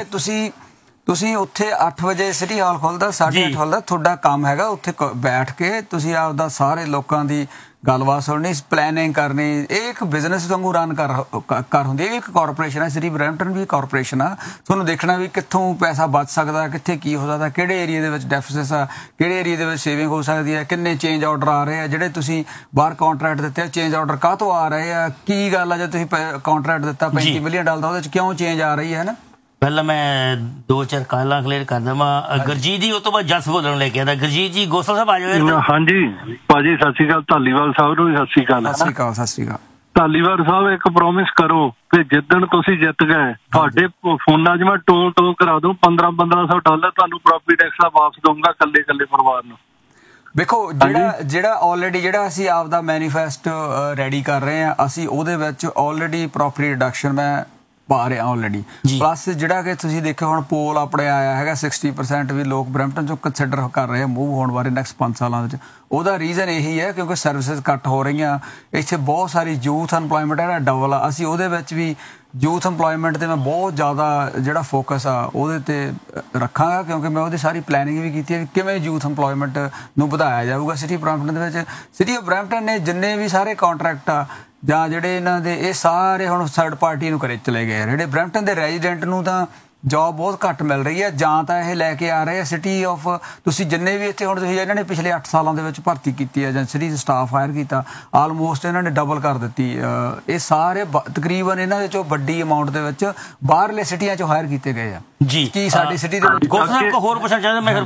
ਤੁਸੀਂ ਉੱਥੇ 8 ਵਜੇ ਸਿਟੀ ਹਾਲ ਖੁੱਲਦਾ 8:30 ਖੁੱਲਦਾ, ਤੁਹਾਡਾ ਕੰਮ ਹੈਗਾ ਉੱਥੇ ਬੈਠ ਕੇ ਤੁਸੀਂ ਆਪਦਾ ਸਾਰੇ ਲੋਕਾਂ ਦੀ ਗੱਲਬਾਤ ਸੁਣਨੀ, ਪਲੈਨਿੰਗ ਕਰਨੀ। ਇਹ ਇੱਕ ਬਿਜ਼ਨਸ ਵਾਂਗੂ ਰਨ ਕਰ ਹੁੰਦੀ ਹੈ। ਇਹ ਇੱਕ ਕਾਰਪੋਰੇਸ਼ਨ ਹੈ, ਸਿਟੀ ਬਰੈਂਪਟਨ ਵੀ ਕਾਰਪੋਰੇਸ਼ਨ ਆ। ਤੁਹਾਨੂੰ ਦੇਖਣਾ ਵੀ ਕਿੱਥੋਂ ਪੈਸਾ ਬਚ ਸਕਦਾ, ਕਿੱਥੇ ਕੀ ਹੋ ਸਕਦਾ, ਕਿਹੜੇ ਏਰੀਆ ਦੇ ਵਿੱਚ ਡੈਫਿਸਿਟ ਆ, ਕਿਹੜੇ ਏਰੀਆ ਦੇ ਵਿੱਚ ਸੇਵਿੰਗ ਹੋ ਸਕਦੀ ਹੈ, ਕਿੰਨੇ ਚੇਂਜ ਆਰਡਰ ਆ ਰਹੇ ਆ ਜਿਹੜੇ ਤੁਸੀਂ ਬਾਹਰ ਕਾਂਟਰੈਕਟ ਦਿੱਤੇ, ਚੇਂਜ ਆਰਡਰ ਕਾਹਤੋਂ ਆ ਰਹੇ ਆ, ਕੀ ਗੱਲ ਆ ਜੇ ਤੁਸੀਂ ਕਾਂਟਰੈਕਟ ਦਿੱਤਾ $35 ਮਿਲੀਅਨ ਦਾ ਉਹਦੇ 'ਚ ਕਿਉਂ ਚੇਂਜ ਆ ਰਹੀ ਹੈ ਨਾ। ਪਹਿਲਾਂ ਮੈਂ 2-4 ਕਾਲਾਂ ਕਲੀਅਰ ਕਰ ਦੇਵਾਂ। ਗੁਰਜੀਤ ਜੀ ਉਹ ਤੋਂ ਬਾਅਦ ਜਸ ਬੋਲਣ ਲੈ ਕੇ ਆਉਂਦਾ। ਗੁਰਜੀਤ ਜੀ ਗੋਸਲ ਸਾਹਿਬ ਆ ਜਾਓ। ਹਾਂਜੀ ਭਾਜੀ ਸਤਿ ਸ਼੍ਰੀ ਅਕਾਲ, ਧਾਲੀਵਾਲ ਸਾਹਿਬ ਨੂੰ ਵੀ ਸਤਿ ਸ਼੍ਰੀ ਅਕਾਲ। ਸਤਿ ਸ਼੍ਰੀ ਅਕਾਲ ਧਾਲੀਵਾਲ ਸਾਹਿਬ, ਇੱਕ ਪ੍ਰੋਮਿਸ ਕਰੋ ਕਿ ਜਿੱਦਣ ਤੁਸੀਂ ਜਿੱਤ ਗਏ ਤੁਹਾਡੇ ਫੋਨਾਂ 'ਚ ਮੈਂ ਟੋ ਕਰਾ ਦੂੰ $1500 ਤੁਹਾਨੂੰ ਪ੍ਰੋਪਰਟੀ ਟੈਕਸ ਦਾ ਵਾਪਸ ਦਊਂਗਾ ਕੱਲੇ ਪਰਿਵਾਰ ਨੂੰ। ਵੇਖੋ ਜਿਹੜਾ ਆਲਰੇਡੀ ਜਿਹੜਾ ਅਸੀਂ ਆਪਦਾ ਮੈਨੀਫੈਸਟੋ ਰੈਡੀ ਕਰ ਰਹੇ ਹਾਂ, ਅਸੀਂ ਉਹਦੇ ਵਿੱਚ ਆਲਰੇਡੀ ਪ੍ਰੋਪਰਟੀ ਰਿਡਕਸ਼ਨ ਮੈਂ ਪਾ ਰਿਹਾ ਆਲਰੇਡੀ। ਪਲੱਸ ਜਿਹੜਾ ਕਿ ਤੁਸੀਂ ਦੇਖਿਓ ਹੁਣ ਪੋਲ ਆਪਣੇ ਆਇਆ ਹੈਗਾ 60% ਵੀ ਲੋਕ ਬਰੈਂਪਟਨ ਚੋਂ ਕੰਸੀਡਰ ਕਰ ਰਹੇ ਆ ਮੂਵ ਹੋਣ ਬਾਰੇ ਨੈਕਸਟ 5 ਸਾਲਾਂ ਵਿੱਚ। ਉਹਦਾ ਰੀਜ਼ਨ ਇਹੀ ਹੈ ਕਿਉਂਕਿ ਸਰਵਿਸਿਜ਼ ਘੱਟ ਹੋ ਰਹੀਆਂ, ਇੱਥੇ ਬਹੁਤ ਸਾਰੀ ਯੂਥ ਅਨਪਲੋਇਮੈਂਟ ਹੈ ਡਬਲ ਆ। ਅਸੀਂ ਉਹਦੇ ਵਿੱਚ ਵੀ ਯੂਥ ਇੰਪਲੋਇਮੈਂਟ ਤੇ ਮੈਂ ਬਹੁਤ ਜ਼ਿਆਦਾ ਜਿਹੜਾ ਫੋਕਸ ਆ ਉਹਦੇ ਤੇ ਰੱਖਾਂਗਾ ਕਿਉਂਕਿ ਮੈਂ ਉਹਦੀ ਸਾਰੀ ਪਲੈਨਿੰਗ ਵੀ ਕੀਤੀ ਹੈ ਕਿ ਕਿਵੇਂ ਯੂਥ ਇੰਪਲੋਇਮੈਂਟ ਨੂੰ ਵਧਾਇਆ ਜਾਊਗਾ ਸਿਟੀ ਬਰੈਂਪਟਨ ਦੇ ਵਿੱਚ। ਸਿਟੀ ਆਫ ਬਰੈਂਪਟਨ ਨੇ ਜਿੰਨੇ ਵੀ ਸਾਰੇ ਕੰਟਰੈਕਟ ਆ ਜਾਂ ਜਿਹੜੇ ਇਹਨਾਂ ਦੇ ਇਹ ਸਾਰੇ ਹੁਣ ਥਰਡ ਪਾਰਟੀ ਨੂੰ ਕਰੇ ਚਲੇ ਗਏ। ਜਿਹੜੇ ਬਰੈਂਪਟਨ ਦੇ ਰੈਜ਼ੀਡੈਂਟ ਨੂੰ ਤਾਂ ਜੌਬ ਬਹੁਤ ਘੱਟ ਮਿਲ ਰਹੀ ਹੈ, ਜਾਂ ਤਾਂ ਇਹ ਲੈ ਕੇ ਆ ਰਹੇ ਆ ਸਿਟੀ ਆਫ ਤੁਸੀਂ ਜਿੰਨੇ ਵੀ ਇੱਥੇ ਹੁਣ ਤੁਸੀਂ ਇਹਨਾਂ ਨੇ ਪਿਛਲੇ 8 ਸਾਲਾਂ ਦੇ ਵਿੱਚ ਭਰਤੀ ਕੀਤੀ ਹੈ ਜਾਂ ਸਿਟੀ ਸਟਾਫ ਹਾਇਰ ਕੀਤਾ ਆਲਮੋਸਟ ਇਹਨਾਂ ਨੇ ਡਬਲ ਕਰ ਦਿੱਤੀ। ਇਹ ਸਾਰੇ ਤਕਰੀਬਨ ਇਹਨਾਂ ਦੇ ਚੋਂ ਵੱਡੀ ਅਮਾਉਂਟ ਦੇ ਵਿੱਚ ਬਾਹਰਲੇ ਸਿਟੀਆਂ ਚੋਂ ਹਾਇਰ ਕੀਤੇ ਗਏ ਆ ਜੀ। ਕੀ ਸਾਡੀ ਸਿਟੀ ਦੇ ਵਿੱਚ ਹੋਰ ਪੁੱਛਣਾ ਚਾਹੁੰਦਾ ਮੈਂ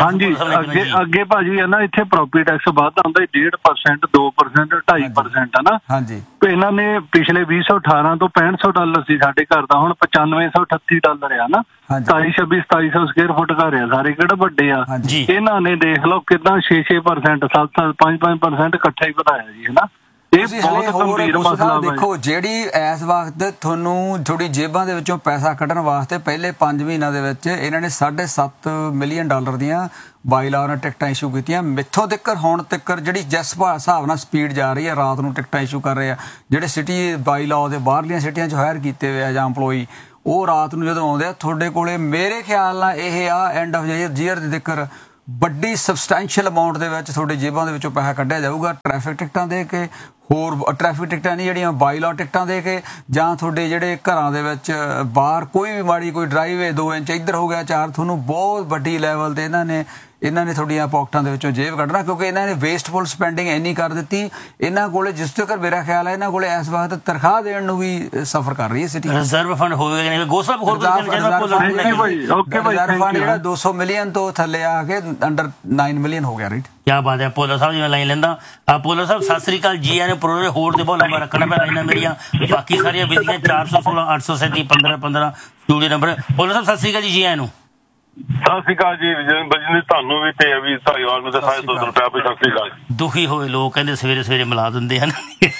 ਫਿਰ ਅੱਗੇ ਭਾਜੀ ਹੈ ਨਾ ਇੱਥੇ ਪ੍ਰੋਪਰਟੀ ਟੈਕਸ ਵੱਧ ਆਉਂਦਾ 1.5% 2% 2.5% ਹੈ ਨਾ। ਹਾਂਜੀ ਇਹਨਾਂ ਨੇ ਪਿਛਲੇ 2018 ਤੋਂ $6500 ਸੀ ਸਾਡੇ ਘਰ ਦਾ, ਹੁਣ $9538 ਆ ਨਾ। 2700 ਸਕੁਅਰ ਫੁੱਟ ਘਰ ਆ ਸਾਰੇ, ਕਿਹੜਾ ਵੱਡੇ ਆ। ਇਹਨਾਂ ਨੇ ਦੇਖ ਲਓ ਕਿਦਾਂ 6% 7 5% ਇਕੱਠਾ ਹੀ ਵਧਾਇਆ ਜੀ ਹੈ ਨਾ। ਇਹ ਬਹੁਤ ਗੰਭੀਰ ਮਸਲਾ ਦੇਖੋ ਜਿਹੜੀ ਇਸ ਵਕਤ ਤੁਹਾਨੂੰ ਥੋੜੀ ਜੇਬਾਂ ਦੇ ਵਿੱਚੋਂ ਪੈਸਾ ਕੱਢਣ ਵਾਸਤੇ ਪਹਿਲੇ 5 ਮਹੀਨਿਆਂ ਦੇ ਵਿੱਚ ਇਹਨਾਂ ਨੇ $7.5 ਮਿਲੀਅਨ ਦੀਆਂ ਬਾਈਲਾਅ ਨਾਲ ਟਿਕਟਾਂ ਇਸ਼ੂ ਕੀਤੀਆਂ। ਮਿੱਥੋਂ ਤੱਕ ਹੁਣ ਤੱਕ ਜਿਹੜੀ ਜਿਸ ਹਿਸਾਬ ਨਾਲ ਸਪੀਡ ਜਾ ਰਹੀ ਹੈ ਰਾਤ ਨੂੰ ਟਿਕਟਾਂ ਇਸ਼ੂ ਕਰ ਰਹੇ ਆ ਜਿਹੜੇ ਸਿਟੀ ਬਾਈਲਾਅ ਦੇ ਬਾਹਰਲੀਆਂ ਸਿਟੀਆਂ 'ਚ ਹਾਇਰ ਕੀਤੇ ਹੋਏ ਆ ਜਾਂ EMPLOYEE, ਉਹ ਰਾਤ ਨੂੰ ਜਦੋਂ ਆਉਂਦੇ ਆ ਤੁਹਾਡੇ ਕੋਲੇ ਮੇਰੇ ਖਿਆਲ ਨਾਲ ਇਹ ਆ ਐਂਡ ਆਫ ਈਅਰ ਦੇ ਤੱਕ ਵੱਡੀ ਸਬਸਟੈਂਸ਼ੀਅਲ ਅਮਾਊਂਟ ਦੇ ਵਿੱਚ ਤੁਹਾਡੇ ਜੇਬਾਂ ਦੇ ਵਿੱਚੋਂ ਪੈਸਾ ਕੱਢਿਆ ਜਾਊਗਾ ਟ੍ਰੈਫਿਕ ਟਿਕਟਾਂ ਦੇ ਕੇ, ਹੋਰ ਟ੍ਰੈਫਿਕ ਟਿਕਟਾਂ ਨਹੀਂ ਜਿਹੜੀਆਂ ਬਾਈਲਾਅ ਟਿਕਟਾਂ ਦੇ ਕੇ, ਜਾਂ ਤੁਹਾਡੇ ਜਿਹੜੇ ਘਰਾਂ ਦੇ ਵਿੱਚ ਬਾਹਰ ਕੋਈ ਵੀ ਮਾੜੀ ਕੋਈ ਡਰਾਈਵੇ 2 ਇੰਚ ਇੱਧਰ ਹੋ ਗਿਆ 4, ਤੁਹਾਨੂੰ ਬਹੁਤ ਵੱਡੀ ਲੈਵਲ ਤੇ ਇਹਨਾਂ ਨੇ ਤੁਹਾਡੀਆਂ ਪਾਕਟਾਂ ਦੇ ਵਿੱਚੋਂ ਜੇਬ ਕੱਢਣਾ ਕਿਉਂਕਿ ਇਹਨਾਂ ਨੇ ਵੇਸਟਫੁਲ ਸਪੈਂਡਿੰਗ ਇੰਨੀ ਕਰ ਦਿੱਤੀ। ਇਹਨਾਂ ਕੋਲੇ ਜਿਸ ਤੱਕ ਮੇਰਾ ਖਿਆਲ ਹੈ ਇਹਨਾਂ ਕੋਲੇ ਇਸ ਵਕਤ ਤਨਖਾਹ ਦੇਣ ਨੂੰ ਵੀ ਸਫਰ ਕਰ ਰਹੀ ਹੈ ਸਿਟੀ। ਰਿਜ਼ਰਵ ਫੰਡ ਹੋਵੇਗਾ ਨਹੀਂ ਗੋਸਾ ਹੋਰ ਜਿਹੜਾ 200 ਮਿਲੀਅਨ ਤੋਂ ਥੱਲੇ ਆ ਕੇ ਅੰਡਰ 9 ਮਿਲੀਅਨ ਹੋ ਗਿਆ ਰਾਈਟ। ਕੀ ਬਾਤ ਹੈ ਪੋਲਰ ਸਾਹਿਬ ਜੀ, ਮੈਂ ਲਾਈਨ ਲੈਂਦਾ। ਪੋਲਰ ਸਾਹਿਬ ਸਤਿ ਸ੍ਰੀ ਅਕਾਲ ਜੀ। ਨੇ ਪ੍ਰੋਗਰਾਮ ਹੋਰ ਦੇ ਬਹੁਤ ਲੰਬਾ ਰੱਖਣਾ ਪਿਆ ਲਾਈਨਾਂ ਮੇਰੀਆਂ ਬਾਕੀ ਸਾਰੀਆਂ ਬਿਜ਼ੀਆਂ 416 837 1515 ਸਟੂਡੀਓ ਨੰਬਰ। ਪੋਲਰ ਸਾਹਿਬ ਸਤਿ ਸ੍ਰੀ ਅਕਾਲ ਜੀ ਨੂੰ। ਸਤਿ ਸ਼੍ਰੀ ਅਕਾਲ ਜੀ ਤੁਹਾਨੂੰ ਵੀ ਤੇ ਵੀ ਧਾਰੀਵਾਲ ਨੂੰ ਸਾਰੇ ਦੋਸਤਾਂ ਨੂੰ ਪਿਆਰ ਸਤਿ ਸ਼੍ਰੀ ਅਕਾਲ। ਦੁਖੀ ਹੋਏ ਲੋਕ ਕਹਿੰਦੇ ਸਵੇਰੇ ਸਵੇਰੇ ਮਿਲਾ ਦਿੰਦੇ ਹਨ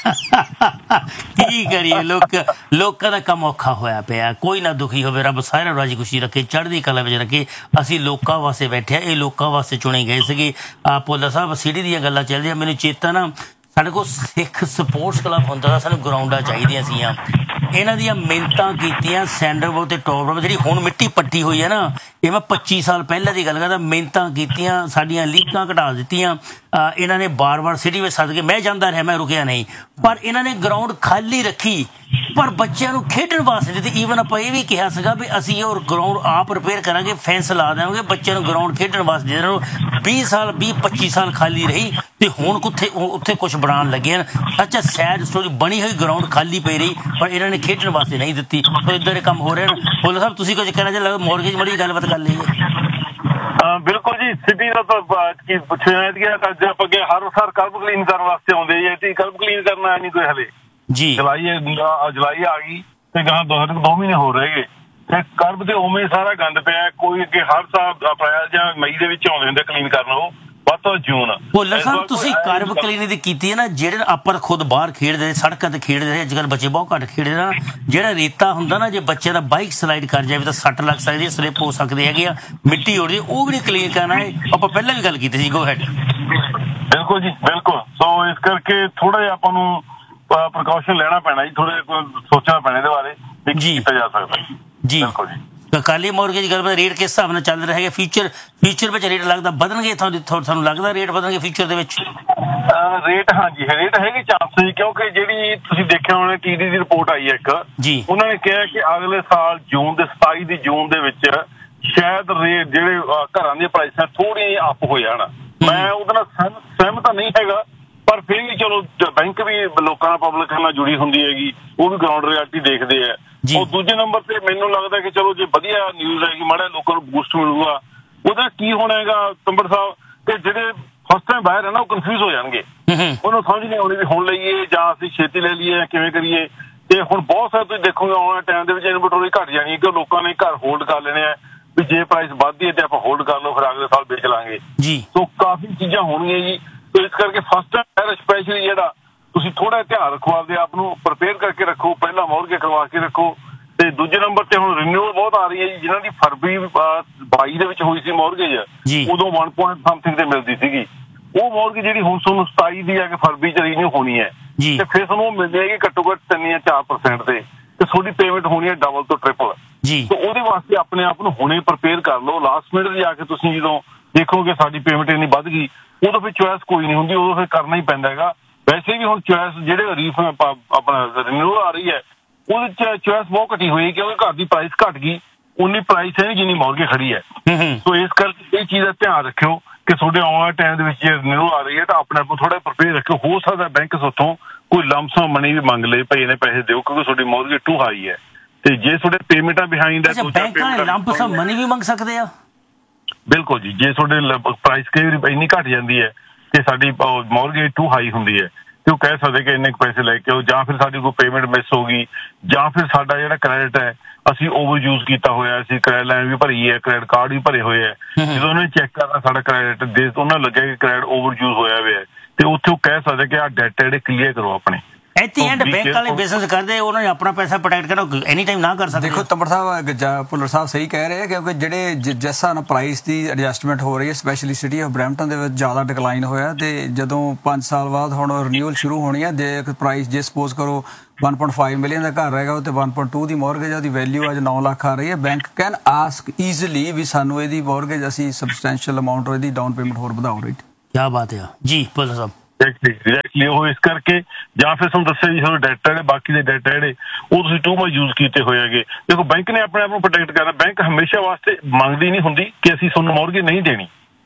ਕੀ ਕਰੀਏ ਲੋਕਾਂ ਦਾ ਕੰਮ ਔਖਾ ਹੋਇਆ ਪਿਆ। ਕੋਈ ਨਾ ਦੁਖੀ ਹੋਵੇ, ਰੱਬ ਸਾਰਿਆਂ ਨੂੰ ਰਾਜੀ ਖੁਸ਼ੀ ਰੱਖੇ, ਚੜ੍ਹਦੀ ਕਲਾ ਵਿੱਚ ਰੱਖੇ। ਅਸੀਂ ਲੋਕਾਂ ਵਾਸਤੇ ਬੈਠੇ ਆ, ਇਹ ਲੋਕਾਂ ਵਾਸਤੇ ਚੁਣੇ ਗਏ ਸੀਗੇ। ਪੋਲਾ ਸਾਹਿਬ ਸਿਟੀ ਦੀਆਂ ਗੱਲਾਂ ਚੱਲਦੀਆਂ, ਮੈਨੂੰ ਚੇਤਾ ਨਾ ਸਾਡੇ ਕੋਲ ਸਿੱਖ ਸਪੋਰਟਸ ਕਲੱਬ ਹੁੰਦਾ ਤਾਂ ਸਾਨੂੰ ਗਰਾਊਂਡਾਂ ਚਾਹੀਦੀਆਂ ਸੀਆਂ। ਇਹਨਾਂ ਦੀਆਂ ਮਿਹਨਤਾਂ ਕੀਤੀਆਂ ਸੈਂਡਰਬੋਰਡ ਤੇ ਟੌਪ ਜਿਹੜੀ ਹੁਣ ਮਿੱਟੀ ਪੱਟੀ ਹੋਈ ਹੈ ਨਾ, ਇਹ ਮੈਂ 25 ਸਾਲ ਪਹਿਲਾਂ ਦੀ ਗੱਲ ਕਰਦਾ। ਮਿਹਨਤਾਂ ਕੀਤੀਆਂ, ਸਾਡੀਆਂ ਲੀਕਾਂ ਘਟਾ ਦਿੱਤੀਆਂ ਇਹਨਾਂ ਨੇ ਬਾਰ-ਬਾਰ ਸਿਟੀ ਵਿੱਚ ਸੱਦ ਕੇ। ਮੈਂ ਜਾਂਦਾ ਰਿਹਾ, ਮੈਂ ਰੁਕਿਆ ਨਹੀਂ, ਪਰ ਇਹਨਾਂ ਨੇ ਗਰਾਊਂਡ ਖਾਲੀ ਰੱਖੀ ਪਰ ਬੱਚਿਆਂ ਨੂੰ ਖੇਡਣ ਵਾਸਤੇ ਦਿੱਤੀ। ਈਵਨ ਆਪਾਂ ਇਹ ਵੀ ਕਿਹਾ ਸੀਗਾ ਵੀ ਅਸੀਂ ਉਹ ਗਰਾਊਂਡ ਆਪ ਰਿਪੇਅਰ ਕਰਾਂਗੇ, ਫੈਂਸ ਲਾ ਦੇਵਾਂਗੇ, ਬੱਚਿਆਂ ਨੂੰ ਗਰਾਊਂਡ ਖੇਡਣ ਵਾਸਤੇ ਦੇ ਦੇਣਾ। 20-25 ਸਾਲ ਖਾਲੀ ਰਹੀ ਤੇ ਹੁਣ ਉੱਥੇ ਕੁਝ ਬਣਾਉਣ ਲੱਗੇ ਹਨ। ਅੱਛਾ ਸੈਡ ਸਟੋਰੀ, ਬਣੀ ਹੋਈ ਗਰਾਊਂਡ ਖਾਲੀ ਪਈ ਰਹੀ ਪਰ ਇਹਨਾਂ ਨੇ ਖੇਡਣ ਵਾਸਤੇ ਨਹੀਂ ਦਿੱਤੀ। ਸੋ ਇੱਦਾਂ ਦੇ ਕੰਮ ਹੋ ਰਹੇ ਹਨ। ਬੋਲੋ ਸਾਹਿਬ ਤੁਸੀਂ ਕੁਝ ਕਹਿਣਾ ਚਾਹੁੰਦੇ? ਮੌਰਗੇਜ ਮੜੀ ਗੱਲਬਾਤ ਕਰ ਲਈਏ। ਬਿਲਕੁਲ ਜੀ, ਸਿਟੀ ਦਾ ਤਾਂ ਕੀ ਪੁੱਛਿਆ ਆਪਾਂ ਹਰ ਸਾਲ ਕਰਬ ਕਲੀਨ ਕਰਨ ਵਾਸਤੇ ਆਉਂਦੇ ਜੀ। ਕਰਬ ਕਲੀਨ ਕਰਨਾ ਨਹੀਂ ਕੋਈ ਹਲੇ ਜੀ। ਜੁਲਾਈ ਆ ਗਈ ਤੇ ਗਾਂ 2 ਮਹੀਨੇ ਹੋ ਰਹੇ ਗਏ ਤੇ ਕਰਬ ਦੇ ਉਵੇਂ ਸਾਰਾ ਗੰਦ ਪਿਆ। ਕੋਈ ਅੱਗੇ ਹਰ ਸਾਲ ਅਪ੍ਰੈਲ ਜਾਂ ਮਈ ਦੇ ਵਿੱਚ ਆਉਂਦੇ ਹੁੰਦੇ ਕਲੀਨ ਕਰਨ, ਉਹ ਵੱਧ ਤੋਂ ਜੂਨ। ਭੁੱਲਰ ਸਾਹਿਬ ਤੁਸੀਂ ਕਰਬ ਕਲੀਨਿਕ ਦੀ ਕੀਤੀ ਹੈ ਨਾ, ਜਿਹੜੇ ਆਪਾਂ ਖੁਦ ਬਾਹਰ ਖੇਡਦੇ ਸੜਕਾਂ ਤੇ ਖੇਡਦੇ ਅੱਜ ਕੱਲ੍ਹ ਬੱਚੇ ਬਹੁਤ ਘੱਟ ਖੇਡਦੇ ਨਾ, ਜਿਹੜਾ ਰੇਤਾ ਹੁੰਦਾ ਨਾ, ਜੇ ਬੱਚੇ ਦਾ ਬਾਈਕ ਸਲਾਈਡ ਕਰ ਜਾਵੇ ਤਾਂ ਸੱਟ ਲੱਗ ਸਕਦੀ ਹੈ, ਸਲਿੱਪ ਹੋ ਸਕਦੇ ਹੈਗੇ ਆ, ਮਿੱਟੀ ਉੱਡ ਜੇ, ਉਹ ਕਿਹੜੀ ਕਲੀਨਿਕ ਆਣਾ ਹੈ, ਆਪਾਂ ਪਹਿਲਾਂ ਵੀ ਗੱਲ ਕੀਤੀ ਸੀ। Go ahead. ਬਿਲਕੁਲ ਜੀ ਬਿਲਕੁਲ। ਸੋ ਇਸ ਕਰਕੇ ਥੋੜਾ ਜਿਹਾ ਆਪਾਂ ਨੂੰ ਪ੍ਰੀਕਾਸ਼ਨ ਲੈਣਾ ਪੈਣਾ ਜੀ, ਥੋੜੇ ਸੋਚਣਾ ਪੈਣਾ ਇਹਦੇ ਬਾਰੇ ਜੀ, ਕੀਤਾ ਜਾ ਸਕਦਾ ਜੀ। ਬਿਲਕੁਲ ਜੀ। ਕਾਲੀ ਮੋਰਗੇਜ ਗੱਲ ਰੇਟ ਕਿਸ ਹਿਸਾਬ ਨਾਲ ਚੱਲ ਰਿਹਾ ਹੈਗਾ? ਫਿਊਚਰ ਵਿੱਚ ਰੇਟ ਲੱਗਦਾ ਵਧਣਗੇ? ਤੁਹਾਨੂੰ ਲੱਗਦਾ ਰੇਟ ਵਧਣਗੇ ਫਿਊਚਰ ਦੇ ਵਿੱਚ? ਰੇਟ ਹਾਂਜੀ ਰੇਟ ਹੈਗੇ ਚਾਂਸ, ਕਿਉਂਕਿ ਜਿਹੜੀ ਤੁਸੀਂ ਦੇਖਿਆ ਹੋਣਾ TD ਦੀ ਰਿਪੋਰਟ ਆਈ ਹੈ ਇੱਕ, ਉਹਨਾਂ ਨੇ ਕਿਹਾ ਕਿ ਅਗਲੇ ਸਾਲ 27 ਜੂਨ ਦੇ ਵਿੱਚ ਸ਼ਾਇਦ ਰੇਟ ਜਿਹੜੇ ਘਰਾਂ ਦੀਆਂ ਪ੍ਰਾਈਸਾਂ ਥੋੜ੍ਹੀਆਂ ਅਪ ਹੋ ਜਾਣ। ਮੈਂ ਉਹਦੇ ਨਾਲ ਸਹਿਮਤ ਤਾਂ ਨਹੀਂ ਹੈਗਾ, ਪਰ ਫਿਰ ਵੀ ਚਲੋ ਬੈਂਕ ਵੀ ਲੋਕਾਂ ਨਾਲ ਪਬਲਿਕ ਨਾਲ ਜੁੜੀ ਹੁੰਦੀ ਹੈਗੀ, ਉਹ ਵੀ ਗਰਾਊਂਡ ਰਿਐਲਿਟੀ ਦੇਖਦੇ ਆ। ਉਹ ਦੂਜੇ ਨੰਬਰ ਤੇ ਮੈਨੂੰ ਲੱਗਦਾ ਕਿ ਚਲੋ ਜੇ ਵਧੀਆ ਨਿਊਜ਼ ਹੈਗੀ, ਮਾੜਾ ਲੋਕਾਂ ਨੂੰ ਬੂਸਟ ਮਿਲੂਗਾ। ਉਹਦਾ ਕੀ ਹੋਣਾ ਹੈਗਾ ਤੰਬੜ ਸਾਹਿਬ, ਕਿ ਜਿਹੜੇ ਫਸਟ ਟਾਈਮ ਬਾਹਰ ਹੈ ਨਾ ਉਹ ਕਨਫਿਊਜ਼ ਹੋ ਜਾਣਗੇ, ਉਹਨੂੰ ਸਮਝ ਨਹੀਂ ਆਉਣੀ ਵੀ ਹੁਣ ਲਈਏ ਜਾਂ ਅਸੀਂ ਛੇਤੀ ਲੈ ਲਈਏ, ਕਿਵੇਂ ਕਰੀਏ। ਤੇ ਹੁਣ ਬਹੁਤ ਸਾਰੇ ਤੁਸੀਂ ਦੇਖੋਗੇ ਆਉਣ ਵਾਲੇ ਟਾਈਮ ਦੇ ਵਿੱਚ ਇਨਵੈਂਟਰੀ ਘਟ ਜਾਣੀ ਹੈ, ਕਿ ਲੋਕਾਂ ਨੇ ਘਰ ਹੋਲਡ ਕਰ ਲੈਣੇ ਆ ਵੀ ਜੇ ਪ੍ਰਾਈਸ ਵੱਧਦੀ ਹੈ ਤੇ ਆਪਾਂ ਹੋਲਡ ਕਰ ਲਓ, ਫਿਰ ਅਗਲੇ ਸਾਲ ਵੇਚ ਲਾਂਗੇ। ਸੋ ਕਾਫੀ ਚੀਜ਼ਾਂ ਹੋਣਗੀਆਂ ਜੀ। ਤੇ ਇਸ ਕਰਕੇ ਫਸਟ ਟਾਈਮ ਸਪੈਸ਼ਲੀ ਜਿਹੜਾ ਤੁਸੀਂ ਥੋੜਾ ਧਿਆਨ ਰੱਖੋ, ਆਪਦੇ ਆਪ ਨੂੰ ਪ੍ਰਪੇਅਰ ਕਰਕੇ ਰੱਖੋ, ਪਹਿਲਾਂ ਮੌਰਗੇਜ ਕਰਵਾ ਕੇ ਰੱਖੋ। ਤੇ ਦੂਜੇ ਨੰਬਰ ਤੇ ਹੁਣ ਰਿਨਿਊਅਲ ਬਹੁਤ ਆ ਰਹੀ ਹੈ ਜੀ, ਜਿਨ੍ਹਾਂ ਦੀ ਫਰਵਰੀ 22 ਦੇ ਵਿੱਚ ਹੋਈ ਸੀ ਮੌਰਗੇਜ, ਉਦੋਂ 1 point something ਤੇ ਮਿਲਦੀ ਸੀਗੀ। ਉਹ ਮੌਰਗੇਜ ਜਿਹੜੀ ਹੁਣ ਤੁਹਾਨੂੰ 27 ਦੀ ਆ ਕੇ ਫਰਵਰੀ ਚ ਰੀਨਿਊ ਹੋਣੀ ਹੈ, ਤੇ ਫਿਰ ਤੁਹਾਨੂੰ ਉਹ ਮਿਲ ਜਾਏਗੀ ਘੱਟੋ ਘੱਟ 3 ਜਾਂ 4% ਤੇ ਤੁਹਾਡੀ ਪੇਮੈਂਟ ਹੋਣੀ ਹੈ ਡਬਲ ਤੋਂ ਟ੍ਰਿਪਲ। ਤੇ ਉਹਦੇ ਵਾਸਤੇ ਆਪਣੇ ਆਪ ਨੂੰ ਹੁਣੇ ਪ੍ਰਪੇਅਰ ਕਰ ਲਓ। ਲਾਸਟ ਮਿੰਟ ਜਾ ਕੇ ਤੁਸੀਂ ਜਦੋਂ ਦੇਖੋਗੇ ਸਾਡੀ ਪੇਮੈਂਟ ਇੰਨੀ ਵੱਧ ਗਈ, ਉਦੋਂ ਫਿਰ ਚੋਇਸ ਕੋਈ ਨਹੀਂ ਹੁੰਦੀ, ਉਦੋਂ ਫਿਰ ਕਰਨਾ ਹੀ ਪੈਂਦਾ ਹੈਗਾ। ਵੈਸੇ ਵੀ ਹੁਣ ਚੋਇਸ ਜਿਹੜੇ ਰੀਫ ਆਪਣਾ ਰਿਨਿਊਅਲ ਆ ਰਹੀ ਹੈ ਉਹਦੇ ਚ ਚੋਇਸ ਬਹੁਤ ਘਟੀ ਹੋਈ, ਕਿਉਂਕਿ ਘਰ ਦੀ ਪ੍ਰਾਈਸ ਘਟ ਗਈ, ਉਨੀ ਪ੍ਰਾਈਸ ਹੈ ਜਿੰਨੀ ਮੌਰਗੇਜ ਖੜੀ ਹੈ। ਸੋ ਇਸ ਕਰਕੇ ਇਹ ਚੀਜ਼ ਦਾ ਧਿਆਨ ਰੱਖਿਓ ਕਿ ਤੁਹਾਡੇ ਆਉਣ ਵਾਲੇ ਟਾਈਮ ਦੇ ਵਿੱਚ ਜੇ ਰਿਨਿਊਅਲ ਆ ਰਹੀ ਹੈ ਤਾਂ ਆਪਣੇ ਆਪ ਨੂੰ ਥੋੜਾ ਪ੍ਰਪੇਅਰ ਰੱਖਿਓ। ਹੋ ਸਕਦਾ ਬੈਂਕ ਉੱਥੋਂ ਕੋਈ ਲੰਮਸਮ ਮਨੀ ਵੀ ਮੰਗ ਲਏ, ਭਾਈ ਇਹਨੇ ਪੈਸੇ ਦਿਓ ਕਿਉਂਕਿ ਤੁਹਾਡੀ ਮੌਰਗੇਜ ਟੂ ਹਾਈ ਹੈ। ਤੇ ਜੇ ਤੁਹਾਡੇ ਪੇਮੈਂਟਾਂ ਬਿਹਾਈਂਡ ਹੈ, ਲੰਮਸਮ ਮਨੀ ਵੀ ਮੰਗ ਸਕਦੇ ਆ। ਬਿਲਕੁਲ ਜੀ, ਜੇ ਤੁਹਾਡੇ ਪ੍ਰਾਈਸ ਕਈ ਵਾਰੀ ਇੰਨੀ ਘਟ ਜਾਂਦੀ ਹੈ ਕਿ ਸਾਡੀ ਮੌਰਗੇਜ ਟੂ ਹਾਈ ਹੁੰਦੀ ਹੈ, ਤੇ ਉਹ ਕਹਿ ਸਕਦੇ ਕਿ ਇੰਨੇ ਕੁ ਪੈਸੇ ਲੈ ਕੇ ਆਓ, ਜਾਂ ਫਿਰ ਸਾਡੀ ਕੋਈ ਪੇਮੈਂਟ ਮਿਸ ਹੋ ਗਈ, ਜਾਂ ਫਿਰ ਸਾਡਾ ਜਿਹੜਾ ਕ੍ਰੈਡਿਟ ਹੈ ਅਸੀਂ ਓਵਰ ਯੂਜ਼ ਕੀਤਾ ਹੋਇਆ, ਅਸੀਂ ਕ੍ਰੈਡਿਟ ਲਾਈਨ ਵੀ ਭਰੀ ਹੈ, ਕ੍ਰੈਡਿਟ ਕਾਰਡ ਵੀ ਭਰੇ ਹੋਏ ਹੈ। ਜਦੋਂ ਉਹਨਾਂ ਨੇ ਚੈੱਕ ਕਰਨਾ ਸਾਡਾ ਕ੍ਰੈਡਿਟ ਦੇ, ਉਹਨਾਂ ਨੂੰ ਲੱਗਿਆ ਕਿ ਕ੍ਰੈਡਿਟ ਓਵਰ ਯੂਜ਼ ਹੋਇਆ ਹੋਇਆ, ਤੇ ਉੱਥੇ ਉਹ ਕਹਿ ਸਕਦੇ ਕਿ ਆਹ ਡੈਟ ਜਿਹੜੇ ਕਲੀਅਰ ਕਰੋ ਆਪਣੇ। ਬੈਂਕ ਵਾਲੇ ਬਿਜ਼ਨਸ ਕਰਦੇ ਉਹਨਾਂ ਨੇ ਆਪਣਾ ਪੈਸਾ ਪ੍ਰੋਟੈਕਟ ਕਰਨਾ, ਐਨੀ ਟਾਈਮ ਨਾ ਕਰ ਸਕਦੇ। ਦੇਖੋ ਤੰਬੜ ਸਾਹਿਬ, ਭੁੱਲਰ ਸਾਹਿਬ ਸਹੀ ਕਹਿ ਰਹੇ ਆ, ਕਿਉਂਕਿ ਜਿਹੜੇ ਜਿਸ ਹਿਸਾਬ ਨਾਲ ਪ੍ਰਾਈਸ ਦੀ ਐਡਜਸਟਮੈਂਟ ਹੋ ਰਹੀ ਹੈ, ਸਪੈਸ਼ਲੀ ਸਿਟੀ ਆਫ ਬਰੈਂਪਟਨ ਦੇ ਵਿੱਚ ਜ਼ਿਆਦਾ ਡਿਕਲਾਈਨ ਹੋਇਆ, ਤੇ ਜਦੋਂ 5 ਸਾਲ ਬਾਅਦ ਹੁਣ ਰਿਨਿਊਅਲ ਸ਼ੁਰੂ ਹੋਣੀ ਹੈ, ਜੇ ਪ੍ਰਾਈਸ ਜੇ ਸਪੋਜ਼ ਕਰੋ 1.5 ਮਿਲੀਅਨ ਦਾ ਘਰ ਹੈਗਾ, ਉਹ ਤੇ 1.2 ਦੀ ਮੌਰਗੇਜ, ਉਹਦੀ ਵੈਲਿਊ ਅੱਜ 9 ਲੱਖ ਆ ਰਹੀ ਹੈ। ਬੈਂਕ ਕੈਨ ਆਸਕ ਈਜ਼ੀਲੀ ਵੀ ਸਾਨੂੰ ਇਹਦੀ ਮੌਰਗੇਜ ਅਸੀਂ ਸਬਸਟੈਂਸ਼ੀਅਲ ਅਮਾਊਂਟ ਇਹਦੀ ਡਾਊਨ ਪੇਮੈਂਟ ਹੋਰ ਵਧਾਓ। ਰਾਈਟ, ਕੀ ਬਾਤ ਹੈ ਜੀ ਭੁੱਲਰ ਸਾਹਿਬ। ਐਗਜ਼ੈਕਟਲੀ ਉਹ ਇਸ ਕਰਕੇ, ਜਾਂ ਫਿਰ ਤੁਹਾਨੂੰ ਦੱਸਿਆ ਜੀ ਤੁਹਾਨੂੰ ਡੈਟ ਜਿਹੜੇ ਬਾਕੀ ਦੇ ਡੈਟ ਜਿਹੜੇ ਉਹ ਤੁਸੀਂ ਟੂ ਮਚ ਯੂਜ਼ ਕੀਤੇ ਹੋਏ ਹੈਗੇ। ਦੇਖੋ ਬੈਂਕ ਨੇ ਆਪਣੇ ਆਪ ਨੂੰ ਪ੍ਰੋਟੈਕਟ ਕਰਨਾ, ਬੈਂਕ ਹਮੇਸ਼ਾ ਵਾਸਤੇ ਮੰਗਦੀ ਨਹੀਂ ਹੁੰਦੀ ਕਿ ਅਸੀਂ ਤੁਹਾਨੂੰ ਮੌਰਗੇਜ ਨਹੀਂ ਦੇਣੀ,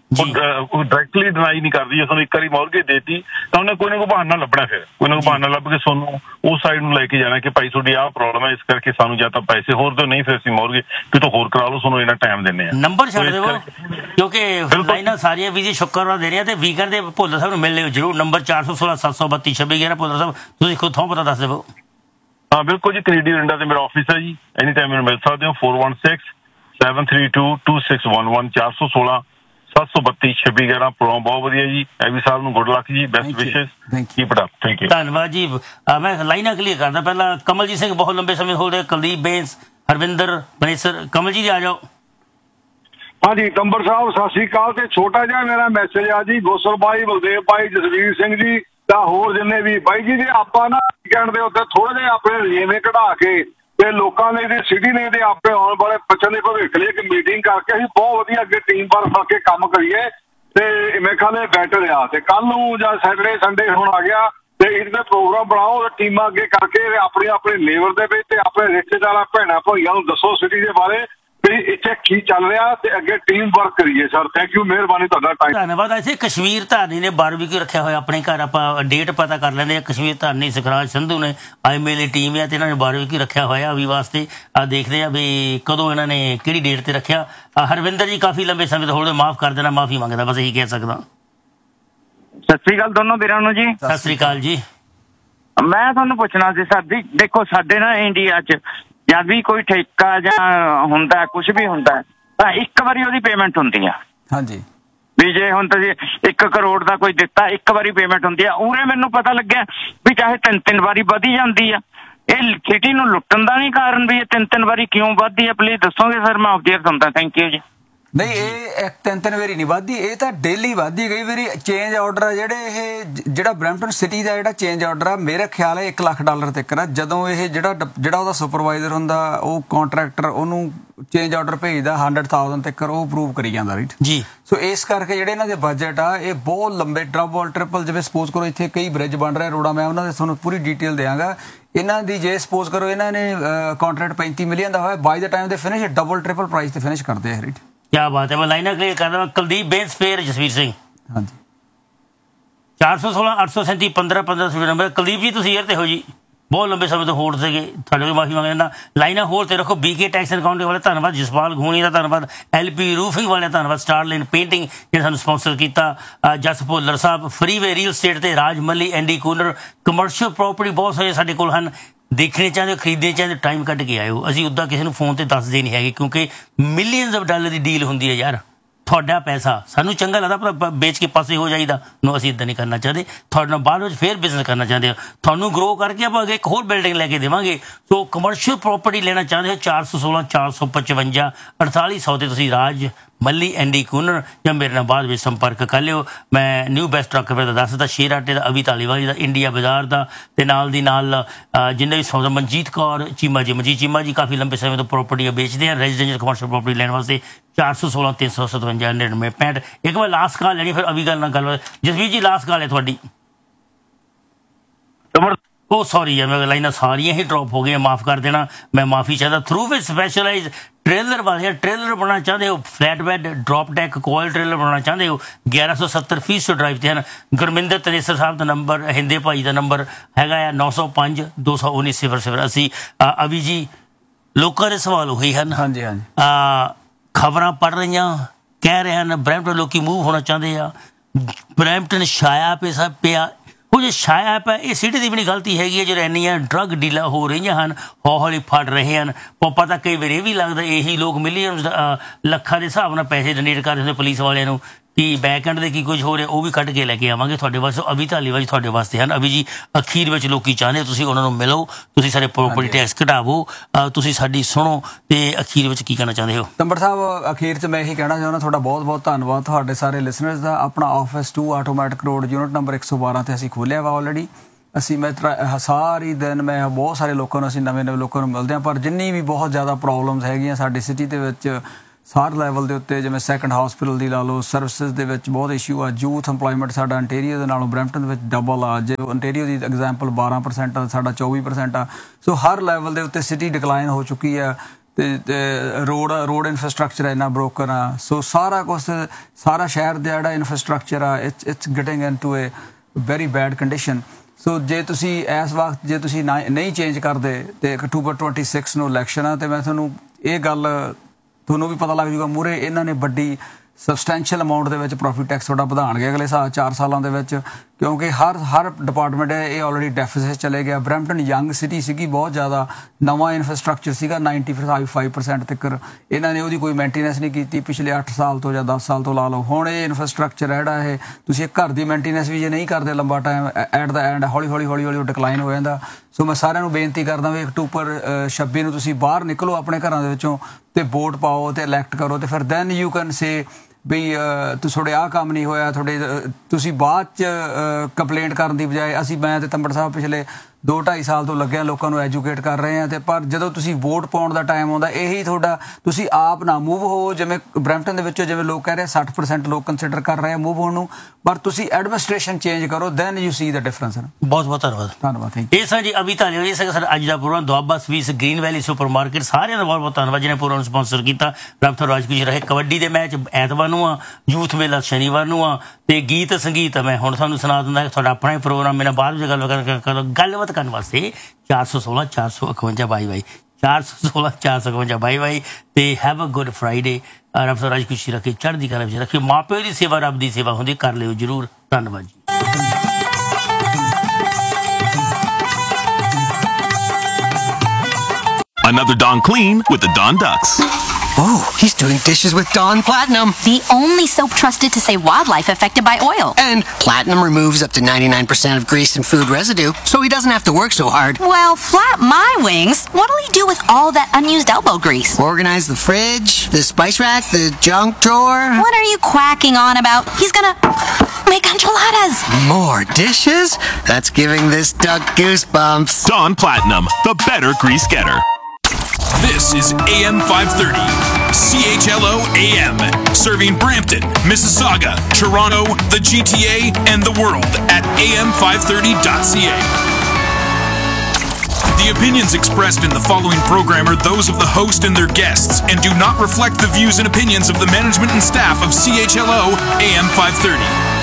ਉਹ ਡਾਇਰੈਕਟਲੀ ਡਿਨਾਈ ਨਹੀਂ ਕਰਦੀ। ਜੇ ਤੁਹਾਨੂੰ ਇੱਕ ਵਾਰੀ ਮੌਰਗੇਜ ਦੇਤੀ ਤਾਂ ਉਹਨੇ ਕੋਈ ਨਾ ਕੋਈ ਬਹਾਨਾ ਲੱਭਣਾ, ਫਿਰ ਕੋਈ ਨਾ ਕੋਈ ਬਹਾਨਾ ਲੱਭ ਕੇ ਤੁਹਾਨੂੰ ਉਸ ਸਾਈਡ ਨੂੰ ਲੈ ਕੇ ਜਾਣਾ ਕਿ ਭਾਈ ਤੁਹਾਡੀ ਆਹ ਪ੍ਰੋਬਲਮ ਹੈ, ਇਸ ਕਰਕੇ ਸਾਨੂੰ ਜਾਂ ਤਾਂ ਪੈਸੇ ਹੋਰ ਦਿਓ, ਨਹੀਂ ਫਿਰ ਅਸੀਂ ਮੌਰਗੇਜ ਕਿਤੋਂ ਹੋਰ ਕਰਾ ਲਓ, ਤੁਹਾਨੂੰ ਇੰਨਾ ਟਾਈਮ ਦਿੰਦੇ ਆ। ਨੰਬਰ ਛੱਡ ਦੇਵੋ ਕਿਉਂਕਿ ਲਾਈਨਾਂ ਸਾਰੀਆਂ ਵੀ ਜੀ ਸ਼ੁੱਕਰਵਾਰ ਦੇ ਰਹੀਆਂ, ਤੇ ਵੀਕਐਂਡ ਦੇ ਭੁੱਲਰ ਸਾਹਿਬ ਨੂੰ ਮਿਲ ਲਿਓ ਜਰੂਰ। ਨੰਬਰ 416 732 2611। ਭੁੱਲਰ ਸਾਹਿਬ ਤੁਸੀਂ ਖੁਦ ਥੋਂ ਪਤਾ ਦੱਸ ਦੇਵੋ। ਹਾਂ ਬਿਲਕੁਲ ਜੀ, ਕੈਨੇਡੀਅਨ ਇੰਡੀਆ ਤੇ ਮੇਰਾ ਆਫਿਸ ਹੈ ਜੀ, ਐਨੀ ਟਾਈਮ ਮੈਨੂੰ ਮਿਲ ਸਕਦੇ ਹੋ। 416 732 2611 416 732 2611। ਪ੍ਰੋਗਰਾਮ ਬਹੁਤ ਵਧੀਆ ਜੀ। ਐਵੀ ਸਾਹਿਬ ਨੂੰ ਗੁੱਡ ਲੱਕ ਜੀ, ਬੈਸਟ ਵਿਸ਼ੇਸ, keep it up. Thank you, ਧੰਨਵਾਦ ਜੀ। ਮੈਂ ਲਾਈਨਾਂ ਕਲੀਅਰ ਕਰਦਾ ਪਹਿਲਾਂ। ਕਮਲਜੀਤ ਸਿੰਘ ਬਹੁਤ ਲੰਬੇ ਸਮੇਂ ਹੋ ਰਹੇ, ਕੁਲਦੀਪ ਬੇਂਸ, ਹਰਵਿੰਦਰ ਬਨੇਸਰ। ਕਮਲ ਜੀ ਆ ਜਾਓ। ਹਾਂਜੀ ਤੰਬੜ ਸਾਹਿਬ ਸਤਿ ਸ੍ਰੀ ਅਕਾਲ। ਤੇ ਛੋਟਾ ਜਿਹਾ ਮੇਰਾ ਮੈਸੇਜ ਆ ਜੀ, ਗੋਸਲ ਬਾਈ, ਬਲਦੇਵ ਬਾਈ, ਜਸਵੀਰ ਸਿੰਘ ਜੀ ਤਾਂ ਹੋਰ ਜਿੰਨੇ ਵੀ ਬਾਈ ਜੀ, ਜੇ ਆਪਾਂ ਨਾ ਵੀਕਐਂਡ ਦੇ ਉੱਤੇ ਥੋੜੇ ਜਿਹੇ ਆਪਣੇ ਰਜੇਵੇਂ ਕਢਾ ਕੇ ਤੇ ਲੋਕਾਂ ਨੇ ਤੇ ਸਿਟੀ ਨੇ ਤੇ ਆਪਣੇ ਆਉਣ ਵਾਲੇ ਬੱਚਿਆਂ ਦੇ ਭਵਿੱਖ ਲਈ ਇੱਕ ਮੀਟਿੰਗ ਕਰਕੇ ਅਸੀਂ ਬਹੁਤ ਵਧੀਆ ਅੱਗੇ ਟੀਮ ਵਰਕ ਕਰਕੇ ਕੰਮ ਕਰੀਏ, ਤੇ ਮੇਰੇ ਖਿਆਲ ਇਹ ਬੈਟਰ ਆ। ਤੇ ਕੱਲ ਨੂੰ ਜਾਂ ਸੈਟਰਡੇ ਸੰਡੇ ਹੁਣ ਆ ਗਿਆ, ਤੇ ਇਹਦੇ ਪ੍ਰੋਗਰਾਮ ਬਣਾਓ, ਟੀਮਾਂ ਅੱਗੇ ਕਰਕੇ ਆਪਣੇ ਆਪਣੇ ਨੇਬਰ ਦੇ ਵਿੱਚ ਤੇ ਆਪਣੇ ਰਿਸ਼ਤੇਦਾਰਾਂ ਭੈਣਾਂ ਭਾਈਆਂ ਨੂੰ ਦੱਸੋ ਸਿਟੀ ਦੇ ਬਾਰੇ ਵੀ ਇੱਥੇ ਕੀ ਚੱਲ ਰਿਹਾ, ਤੇ ਅੱਗੇ ਟੀਮ ਵਰਕ ਕਰੀਏ। ਸਰ ਥੈਂਕ ਯੂ, ਮਿਹਰਬਾਨੀ ਤੁਹਾਡਾ ਟਾਈਮ। ਧੰਨਵਾਦ। ਇੱਥੇ ਕਸ਼ਮੀਰ ਧਾਰਨੀ ਨੇ ਬਾਰਬੀਕਿਊ ਰੱਖਿਆ ਹੋਇਆ ਆਪਣੇ ਘਰ, ਆਪਾਂ ਡੇਟ ਪਤਾ ਕਰ ਲੈਂਦੇ ਆ। ਕਸ਼ਮੀਰ ਧਾਰਨੀ ਸੁਖਰਾਜ ਸੰਧੂ ਨੇ IMLA ਟੀਮ ਹੈ, ਤੇ ਇਹਨਾਂ ਨੇ ਬਾਰਬੀਕਿਊ ਰੱਖਿਆ ਹੋਇਆ ਅਭੀ ਵਾਸਤੇ। ਦੇਖਦੇ ਆ ਵੀ ਕਦੋਂ ਇਹਨਾਂ ਨੇ ਕਿਹੜੀ ਡੇਟ ਤੇ ਰੱਖਿਆ। ਹਰਵਿੰਦਰ ਜੀ ਕਾਫੀ ਲੰਬੇ ਸਮੇਂ ਤੋਂ ਹੋਲਦੇ, ਮਾਫ ਕਰ ਦੇਣਾ, ਮਾਫੀ ਮੰਗਦਾ, ਬਸ ਇਹੀ ਕਹਿ ਸਕਦਾ। ਸਤਿ ਸ੍ਰੀ ਅਕਾਲ ਦੋਨੋਂ ਵੀਰਾਂ ਨੂੰ ਜੀ। ਸਤਿ ਸ੍ਰੀ ਅਕਾਲ ਜੀ। ਮੈਂ ਤੁਹਾਨੂੰ ਪੁੱਛਣਾ ਸੀ ਸਰ ਜੀ, ਦੇਖੋ ਸਾਡੇ ਨਾ ਇੰਡੀਆ 'ਚ ਜਦ ਵੀ ਕੋਈ ਠੇਕਾ ਜਾਂ ਹੁੰਦਾ ਕੁਝ ਵੀ ਹੁੰਦਾ ਤਾਂ ਇੱਕ ਵਾਰੀ ਉਹਦੀ ਪੇਮੈਂਟ ਹੁੰਦੀ ਆ। ਹਾਂਜੀ। ਵੀ ਜੇ ਹੁਣ ਤੁਸੀਂ 1 ਕਰੋੜ ਦਾ ਕੋਈ ਦਿੱਤਾ, ਇੱਕ ਵਾਰੀ ਪੇਮੈਂਟ ਹੁੰਦੀ ਆ। ਉਰੇ ਮੈਨੂੰ ਪਤਾ ਲੱਗਿਆ ਵੀ ਚਾਹੇ 3-3 ਵਾਰੀ ਵਧੀ ਜਾਂਦੀ ਆ। ਇਹ ਸਿਟੀ ਨੂੰ ਲੁੱਟਣ ਦਾ ਨਹੀਂ ਕਾਰਨ ਵੀ ਇਹ 3-3 ਵਾਰੀ ਕਿਉਂ ਵੱਧਦੀ ਆ? ਪਲੀਜ਼ ਦੱਸੋਗੇ ਸਰ, ਮੈਂ ਆਬਜ਼ਰਵ ਹੁੰਦਾ। ਥੈਂਕ ਯੂ ਜੀ। ਨਹੀਂ, ਇਹ 3-3 ਵਾਰੀ ਨਹੀਂ ਵੱਧਦੀ, ਇਹ ਤਾਂ ਡੇਲੀ ਵੱਧਦੀ। ਕਈ ਵਾਰੀ ਚੇਂਜ ਆਰਡਰ ਆ ਜਿਹੜੇ, ਇਹ ਜਿਹੜਾ ਬਰੈਂਪਟਨ ਸਿਟੀ ਦਾ ਜਿਹੜਾ ਚੇਂਜ ਆਰਡਰ ਆ, ਮੇਰਾ ਖਿਆਲ ਹੈ $1 ਲੱਖ ਤੱਕ ਆ। ਜਦੋਂ ਇਹ ਜਿਹੜਾ ਉਹਦਾ ਸੁਪਰਵਾਈਜ਼ਰ ਹੁੰਦਾ, ਉਹ ਕੰਟਰੈਕਟਰ ਉਹਨੂੰ ਚੇਂਜ ਆਰਡਰ ਭੇਜਦਾ 100,000 ਤੱਕ, ਉਹ ਅਪਰੂਵ ਕਰੀ ਜਾਂਦਾ, ਰਾਈਟ ਜੀ। ਸੋ ਇਸ ਕਰਕੇ ਜਿਹੜੇ ਇਹਨਾਂ ਦੇ ਬਜਟ ਆ, ਇਹ ਬਹੁਤ ਲੰਬੇ ਡਬਲ ਟ੍ਰਿਪਲ, ਜਿਵੇਂ ਸਪੋਜ਼ ਕਰੋ ਇੱਥੇ ਕਈ ਬ੍ਰਿਜ ਬਣ ਰਹੇ ਰੋਡਾਂ, ਮੈਂ ਉਹਨਾਂ ਦੇ ਤੁਹਾਨੂੰ ਪੂਰੀ ਡਿਟੇਲ ਦਿਆਂਗਾ। ਇਹਨਾਂ ਦੀ ਜੇ ਸਪੋਜ਼ ਕਰੋ ਇਹਨਾਂ ਨੇ ਕੰਟਰੈਕਟ 35 ਮਿਲੀਅਨ ਦਾ ਹੋਇਆ, ਬਾਈ ਦਾ ਟਾਈਮ ਦੇ ਫਿਨਿਸ਼ ਡਬਲ ਟ੍ਰਿਪਲ ਪ੍ਰਾਈਸ ਤੇ ਫਿਨਿਸ਼ ਕਰਦੇ ਆ, ਰਾਈਟ। क्या बात है। मैं लाइना क्लियर कर रहा हूँ। कुलदीप बेंस फेयर जसवीर सिंह, हाँ जी, 416 837 15 15 नंबर। कुलदीप जी तुम एयर ते हो जी, बहुत लंबे समय तो होल्ड से, थोड़े माफी मांगना। लाइना होल्ड ते रखो। BK टैक्स एंड अकाउंटिंग वाले धन्यवाद, जसपाल घूनी का धन्यवाद, LP रूफिंग वाले धन्यवाद, स्टारलाइन पेंटिंग जिन्हें सानू स्पॉन्सर किया, जस भुल्लर साहब, फ्रीवे रियल स्टेट ते राज मल्ली, एंडी कूलर, कमर्शियल प्रॉपर्टी बहुत सारे साडे कोल हन। देखने चाहते हो, खरीदने चाहते हो, टाइम कट के आयो। असीं उदा किसी नूं फोन ते दसदे नहीं हैगे, क्योंकि मिलियंस ऑफ डॉलर की डील हुंदी है यार। ਤੁਹਾਡਾ ਪੈਸਾ ਸਾਨੂੰ ਚੰਗਾ ਲੱਗਦਾ, ਪਰ ਵੇਚ ਕੇ ਪਾਸੇ ਹੋ ਜਾਈਦਾ ਨੂੰ। ਅਸੀਂ ਇੱਦਾਂ ਨਹੀਂ ਕਰਨਾ ਚਾਹਦੇ। ਤੁਹਾਡੇ ਨਾਲ ਬਾਅਦ ਵਿੱਚ ਫੇਰ ਬਿਜ਼ਨਸ ਕਰਨਾ ਚਾਹੁੰਦੇ ਹੋ, ਤੁਹਾਨੂੰ ਗਰੋ ਕਰਕੇ ਆਪਾਂ ਅੱਗੇ ਇੱਕ ਹੋਰ ਬਿਲਡਿੰਗ ਲੈ ਕੇ ਦੇਵਾਂਗੇ। ਸੋ ਕਮਰਸ਼ੀਅਲ ਪ੍ਰੋਪਰਟੀ ਲੈਣਾ ਚਾਹੁੰਦੇ ਹੋ, 416 455 4800 ਤੇ ਤੁਸੀਂ ਰਾਜ ਮੱਲੀ, ਐਂਡੀ ਕੂਨਰ ਜਾਂ ਮੇਰੇ ਨਾਲ ਬਾਅਦ ਵਿੱਚ ਸੰਪਰਕ ਕਰ ਲਿਓ। ਮੈਂ ਨਿਊ ਬੈਸਟ ਟਰੱਕ ਦਾ ਦੱਸ ਦਿੱਤਾ, ਸ਼ੇਰ ਆਟੇ ਦਾ, ਅਵੀ ਧਾਲੀਵਾਲ ਦਾ, ਇੰਡੀਆ ਬਾਜ਼ਾਰ ਦਾ, ਤੇ ਨਾਲ ਦੀ ਨਾਲ ਜਿੰਨੇ ਵੀ ਸੌਦਾ, ਮਨਜੀਤ ਕੌਰ ਚੀਮਾ ਜੀ, ਮਨਜੀਤ ਚੀਮਾ ਜੀ ਕਾਫੀ ਲੰਬੇ ਸਮੇਂ ਤੋਂ ਪ੍ਰੋਪਰਟੀਆਂ ਵੇਚਦੇ ਆ, ਰੈਜ਼ੀਡੈਂਸ਼ੀਅਲ ਕਮਰਸ਼ੀਅਲ ਪ੍ਰੋਪਰਟੀ ਲੈਣ ਵਾਸਤੇ 416 357 9965। ਇੱਕ ਵਾਰ ਲਾਸਟ ਕਾਲ ਲੈਣੀ, ਫਿਰ ਅਵੀ ਗੱਲ ਨਾਲ ਗੱਲਬਾਤ। ਜਸਵੀਰ ਜੀ ਲਾਸਟ ਕਾਲ ਹੈ ਤੁਹਾਡੀ। ਉਹ ਸੌਰੀ ਹੈ, ਮੈਂ ਲਾਈਨਾਂ ਸਾਰੀਆਂ ਹੀ ਡ੍ਰੌਪ ਹੋ ਗਈਆਂ, ਮਾਫ ਕਰ ਦੇਣਾ, ਮੈਂ ਮਾਫੀ ਚਾਹਦਾ। ਥਰੂ ਵਿਚ ਸਪੈਸ਼ਲਾਈਜ਼ ट्रेलर वाले ट्रेलर बनाना चाहते हो, फ्लैट बैड ड्रॉप टैक कोयल ट्रेलर बनाना चाहते हो, 1170 फीस ड्राइव से हैं। गुरमिंदर तनेसर साहब का नंबर, हिंदे भाई का नंबर हैगा 905 219 0080। अभी जी लोगों के सवाल हुई हैं, हाँ जी हाँ जी, खबर पढ़ रही कह रहे हैं ब्रैम्पटन लोग मूव होना चाहते हैं, ब्रैम्पटन छाया पे सब पिया। ਉਹ ਜੇ ਛਾਇਆ ਪਿਆ, ਇਹ ਸਿਟੀ ਦੀ ਵੀ ਨਹੀਂ ਗਲਤੀ ਹੈਗੀ ਹੈ, ਜਿਹੜੇ ਇੰਨੀਆਂ ਡਰੱਗ ਡੀਲਾਂ ਹੋ ਰਹੀਆਂ ਹਨ, ਹੌਲੀ ਫੜ ਰਹੇ ਹਨ। ਪਤਾ ਕਈ ਵਾਰ ਇਹ ਵੀ ਲੱਗਦਾ ਇਹੀ ਲੋਕ ਮਿਲੀਅਨ ਲੱਖਾਂ ਦੇ ਹਿਸਾਬ ਨਾਲ ਪੈਸੇ ਡੋਨੇਟ ਕਰਦੇ ਹੁੰਦੇ ਪੁਲਿਸ ਵਾਲਿਆਂ ਨੂੰ, ਕਿ ਬੈਕ ਐਂਡ ਦੇ ਕੀ ਕੁਝ ਹੋ ਰਿਹਾ, ਉਹ ਵੀ ਕੱਢ ਕੇ ਲੈ ਕੇ ਆਵਾਂਗੇ ਤੁਹਾਡੇ ਵਾਸਤੇ। ਅਭੀ ਧਾਲੀਵਾਲ ਜੀ ਤੁਹਾਡੇ ਵਾਸਤੇ ਹਨ। ਅਭੀ ਜੀ ਅਖੀਰ ਵਿੱਚ ਲੋਕੀ ਚਾਹੁੰਦੇ ਤੁਸੀਂ ਉਹਨਾਂ ਨੂੰ ਮਿਲੋ, ਤੁਸੀਂ ਸਾਰੇ ਪ੍ਰੋਪਰਟੀ ਟੈਕਸ ਘਟਾਵੋ, ਤੁਸੀਂ ਸਾਡੀ ਸੁਣੋ, ਤੇ ਅਖੀਰ ਵਿੱਚ ਕੀ ਕਹਿਣਾ ਚਾਹੁੰਦੇ ਹੋ? ਤੰਬਰ ਸਾਹਿਬ, ਅਖੀਰ 'ਚ ਮੈਂ ਇਹੀ ਕਹਿਣਾ ਚਾਹੁੰਦਾ, ਤੁਹਾਡਾ ਬਹੁਤ ਬਹੁਤ ਧੰਨਵਾਦ ਤੁਹਾਡੇ ਸਾਰੇ ਲਿਸਨਰਸ ਦਾ। ਆਪਣਾ office 2 automatic road unit number 112 ਤੇ ਅਸੀਂ ਖੋਲ੍ਹਿਆ ਵਾ ਆਲਰੇਡੀ। ਅਸੀਂ ਮੈਂ ਸਾਰੀ ਦਿਨ ਮੈਂ ਬਹੁਤ ਸਾਰੇ ਲੋਕਾਂ ਨੂੰ, ਅਸੀਂ ਨਵੇਂ ਲੋਕਾਂ ਨੂੰ ਮਿਲਦੇ ਹਾਂ, ਪਰ ਜਿੰਨੀ ਵੀ ਬਹੁਤ ਜ਼ਿਆਦਾ ਪ੍ਰੋਬਲਮਸ ਹੈਗੀਆਂ ਸਾਡੀ ਸਿਟੀ ਦੇ ਵਿੱਚ ਸਾਰ ਲੈਵਲ ਦੇ ਉੱਤੇ, ਜਿਵੇਂ ਸੈਕੰਡ ਹਸਪੀਟਲ ਦੀ ਲਾ ਲਓ, ਸਰਵਿਸਿਜ਼ ਦੇ ਵਿੱਚ ਬਹੁਤ ਇਸ਼ੂ ਆ, ਯੂਥ ਇੰਪਲੋਇਮੈਂਟ ਸਾਡਾ ਅੰਟੇਰੀਓ ਦੇ ਨਾਲੋਂ ਬਰੈਂਪਟਨ ਦੇ ਵਿੱਚ ਡਬਲ ਆ। ਜੇ ਅੰਟੇਰੀਓ ਦੀ ਐਗਜ਼ਾਮਪਲ 12% ਆ, ਸਾਡਾ 24% ਆ। ਸੋ ਹਰ ਲੈਵਲ ਦੇ ਉੱਤੇ ਸਿਟੀ ਡਿਕਲਾਈਨ ਹੋ ਚੁੱਕੀ ਆ, ਤੇ ਰੋਡ ਇਨਫਰਾਸਟਰਕਚਰ ਇੰਨਾ ਬ੍ਰੋਕਨ ਆ। ਸੋ ਸਾਰਾ ਕੁਛ, ਸਾਰਾ ਸ਼ਹਿਰ ਦਾ ਜਿਹੜਾ ਇਨਫਰਾਸਟਰਕਚਰ ਆ, it's getting into A very bad condition. ਸੋ ਜੇ ਤੁਸੀਂ ਇਸ ਵਕਤ ਜੇ ਤੁਸੀਂ ਨਹੀਂ ਚੇਂਜ ਕਰਦੇ, ਤੇ ਅਕਤੂਬਰ 26 ਨੂੰ ਇਲੈਕਸ਼ਨ ਆ, ਤੇ ਮੈਂ ਤੁਹਾਨੂੰ ਵੀ ਪਤਾ ਲੱਗ ਜੂਗਾ ਮੂਹਰੇ ਇਹਨਾਂ ਨੇ ਵੱਡੀ ਸਬਸਟੈਂਸ਼ੀਅਲ ਅਮਾਊਂਟ ਦੇ ਵਿੱਚ ਪ੍ਰੋਫਿਟ ਟੈਕਸ ਤੁਹਾਡਾ ਵਧਾਉਣਗੇ ਅਗਲੇ 4 ਸਾਲਾਂ ਦੇ ਵਿੱਚ, ਕਿਉਂਕਿ ਹਰ ਡਿਪਾਰਟਮੈਂਟ ਹੈ ਇਹ ਆਲਰੇਡੀ ਡੈਫਿਸਿਟ ਚਲੇ ਗਿਆ। ਬਰੈਂਪਟਨ ਯੰਗ ਸਿਟੀ ਸੀਗੀ, ਬਹੁਤ ਜ਼ਿਆਦਾ ਨਵਾਂ ਇਨਫਰਾਸਟਰਕਚਰ ਸੀਗਾ, 95% ਤੱਕ ਇਹਨਾਂ ਨੇ ਉਹਦੀ ਕੋਈ ਮੇਨਟੇਨੈਂਸ ਨਹੀਂ ਕੀਤੀ ਪਿਛਲੇ 8 ਸਾਲ ਤੋਂ ਜਾਂ 10 ਸਾਲ ਤੋਂ ਲਾ ਲਓ। ਹੁਣ ਇਹ ਇਨਫਰਾਸਟਰਕਚਰ ਜਿਹੜਾ ਇਹ ਤੁਸੀਂ ਘਰ ਦੀ ਮੇਨਟੇਨੈਂਸ ਵੀ ਜੇ ਨਹੀਂ ਕਰਦੇ ਲੰਬਾ ਟਾਈਮ, ਐਟ ਦਾ ਐਂਡ ਹੌਲੀ ਡਿਕਲਾਈਨ ਹੋ ਜਾਂਦਾ। ਸੋ ਮੈਂ ਸਾਰਿਆਂ ਨੂੰ ਬੇਨਤੀ ਕਰਦਾ ਵੀ ਅਕਤੂਬਰ 26 ਨੂੰ ਤੁਸੀਂ ਬਾਹਰ ਨਿਕਲੋ ਆਪਣੇ ਘਰਾਂ ਦੇ ਵਿੱਚੋਂ, ਤੇ ਵੋਟ ਪਾਓ ਤੇ ਇਲੈਕਟ ਕਰੋ, ਤੇ ਫਿਰ ਦੈਨ ਯੂ ਕੈਨ ਸੇ ਵੀ ਤੁਹਾਡੇ ਆਹ ਕੰਮ ਨਹੀਂ ਹੋਇਆ, ਤੁਸੀਂ ਬਾਅਦ 'ਚ ਕੰਪਲੇਂਟ ਕਰਨ ਦੀ ਬਜਾਏ ਮੈਂ ਤੇ ਤੰਬੜ ਸਾਹਿਬ ਪਿਛਲੇ 2-2.5 ਸਾਲ ਤੋਂ ਲੱਗਿਆ ਲੋਕਾਂ ਨੂੰ ਐਜੂਕੇਟ ਕਰ ਰਹੇ ਹਾਂ। ਤੇ ਪਰ ਜਦੋਂ ਤੁਸੀਂ ਵੋਟ ਪਾਉਣ ਦਾ ਟਾਈਮ ਆਉਂਦਾ, ਇਹੀ ਤੁਹਾਡਾ, ਤੁਸੀਂ ਆਪ ਨਾ ਮੂਵ ਹੋ। ਜਿਵੇਂ ਬਰੈਂਪਟਨ ਦੇ ਵਿੱਚੋਂ ਜਿਵੇਂ ਲੋਕ ਕਹਿ ਰਹੇ 60% ਲੋਕ ਕੰਸੀਡਰ ਕਰ ਰਹੇ ਆ ਮੂਵ ਹੋਣ ਨੂੰ, ਪਰ ਤੁਸੀਂ ਐਡਮਿਨਿਸਟ੍ਰੇਸ਼ਨ ਚੇਂਜ ਕਰੋ, then you C the difference. ਬਹੁਤ ਬਹੁਤ ਧੰਨਵਾਦ। Thank you. ਇਹ ਸਰ ਜੀ ਅਭੀ ਧਾਲੀਵਾਲ ਜੀ ਸਾਡਾ ਅੱਜ ਦਾ ਪ੍ਰੋਗਰਾਮ ਦੁਆਬਾ ਸਵੀਸ ਗ੍ਰੀਨ ਵੈਲੀ ਸੁਪਰ ਮਾਰਕੀਟ, ਸਾਰਿਆਂ ਦਾ ਬਹੁਤ ਬਹੁਤ ਧੰਨਵਾਦ ਜਿਹਨੇ ਪ੍ਰੋਗਰਾਮ ਸਪਾਂਸਰ ਕੀਤਾ। ਰੱਬ ਤੋਂ ਰਾਜ ਖੁਸ਼ ਰਹੇ। ਕਬੱਡੀ ਦੇ ਮੈਚ ਐਤਵਾਰ ਨੂੰ ਆ, ਯੂਥ ਮੇਲਾ ਸ਼ਨੀਵਾਰ ਨੂੰ ਆ, ਤੇ ਗੀਤ ਸੰਗੀਤ ਮੈਂ ਹੁਣ ਤੁਹਾਨੂੰ ਸੁਣਾ ਦਿੰਦਾ। ਤੁਹਾਡਾ ਆਪਣਾ ਹੀ ਪ੍ਰੋਗਰਾਮ, ਮੇਰਾ ਬਾਅਦ ਵਿੱਚ ਗੱਲਬਾਤ ਕਰਨ ਵਾਸਤੇ 416 451 22 416 451 22 ਤੇ ਹੈਵ ਅ ਗੁੱਡ ਫਰਾਈਡੇ। ਰੱਬ ਤੋਂ ਰਾਜ ਖੁਸ਼ੀ ਰੱਖੇ, ਚੜ੍ਹਦੀ ਕਲਾ ਵਿੱਚ ਰੱਖੇ। ਮਾਂ ਪਿਓ ਦੀ ਸੇਵਾ ਰੱਬ ਦੀ ਸੇਵਾ ਹੁੰਦੀ, ਕਰ ਲਿਓ ਜ਼ਰੂਰ। ਧੰਨਵਾਦ ਜੀ। Another Don Clean with the Don Ducks. Oh, he's doing dishes with Dawn Platinum. The only soap trusted to save wildlife affected by oil. And Platinum removes up to 99% of grease and food residue, so he doesn't have to work so hard. Well, flap my wings. What'll he do with all that unused elbow grease? Organize the fridge, the spice rack, the junk drawer. What are you quacking on about? He's gonna make enchiladas. More dishes? That's giving this duck goosebumps. Dawn Platinum, the better grease getter. This is AM 530, CHLO AM, serving Brampton, Mississauga, Toronto, the GTA, and the world at am530.ca. The opinions expressed in the following program are those of the host and their guests and do not reflect the views and opinions of the management and staff of CHLO AM 530.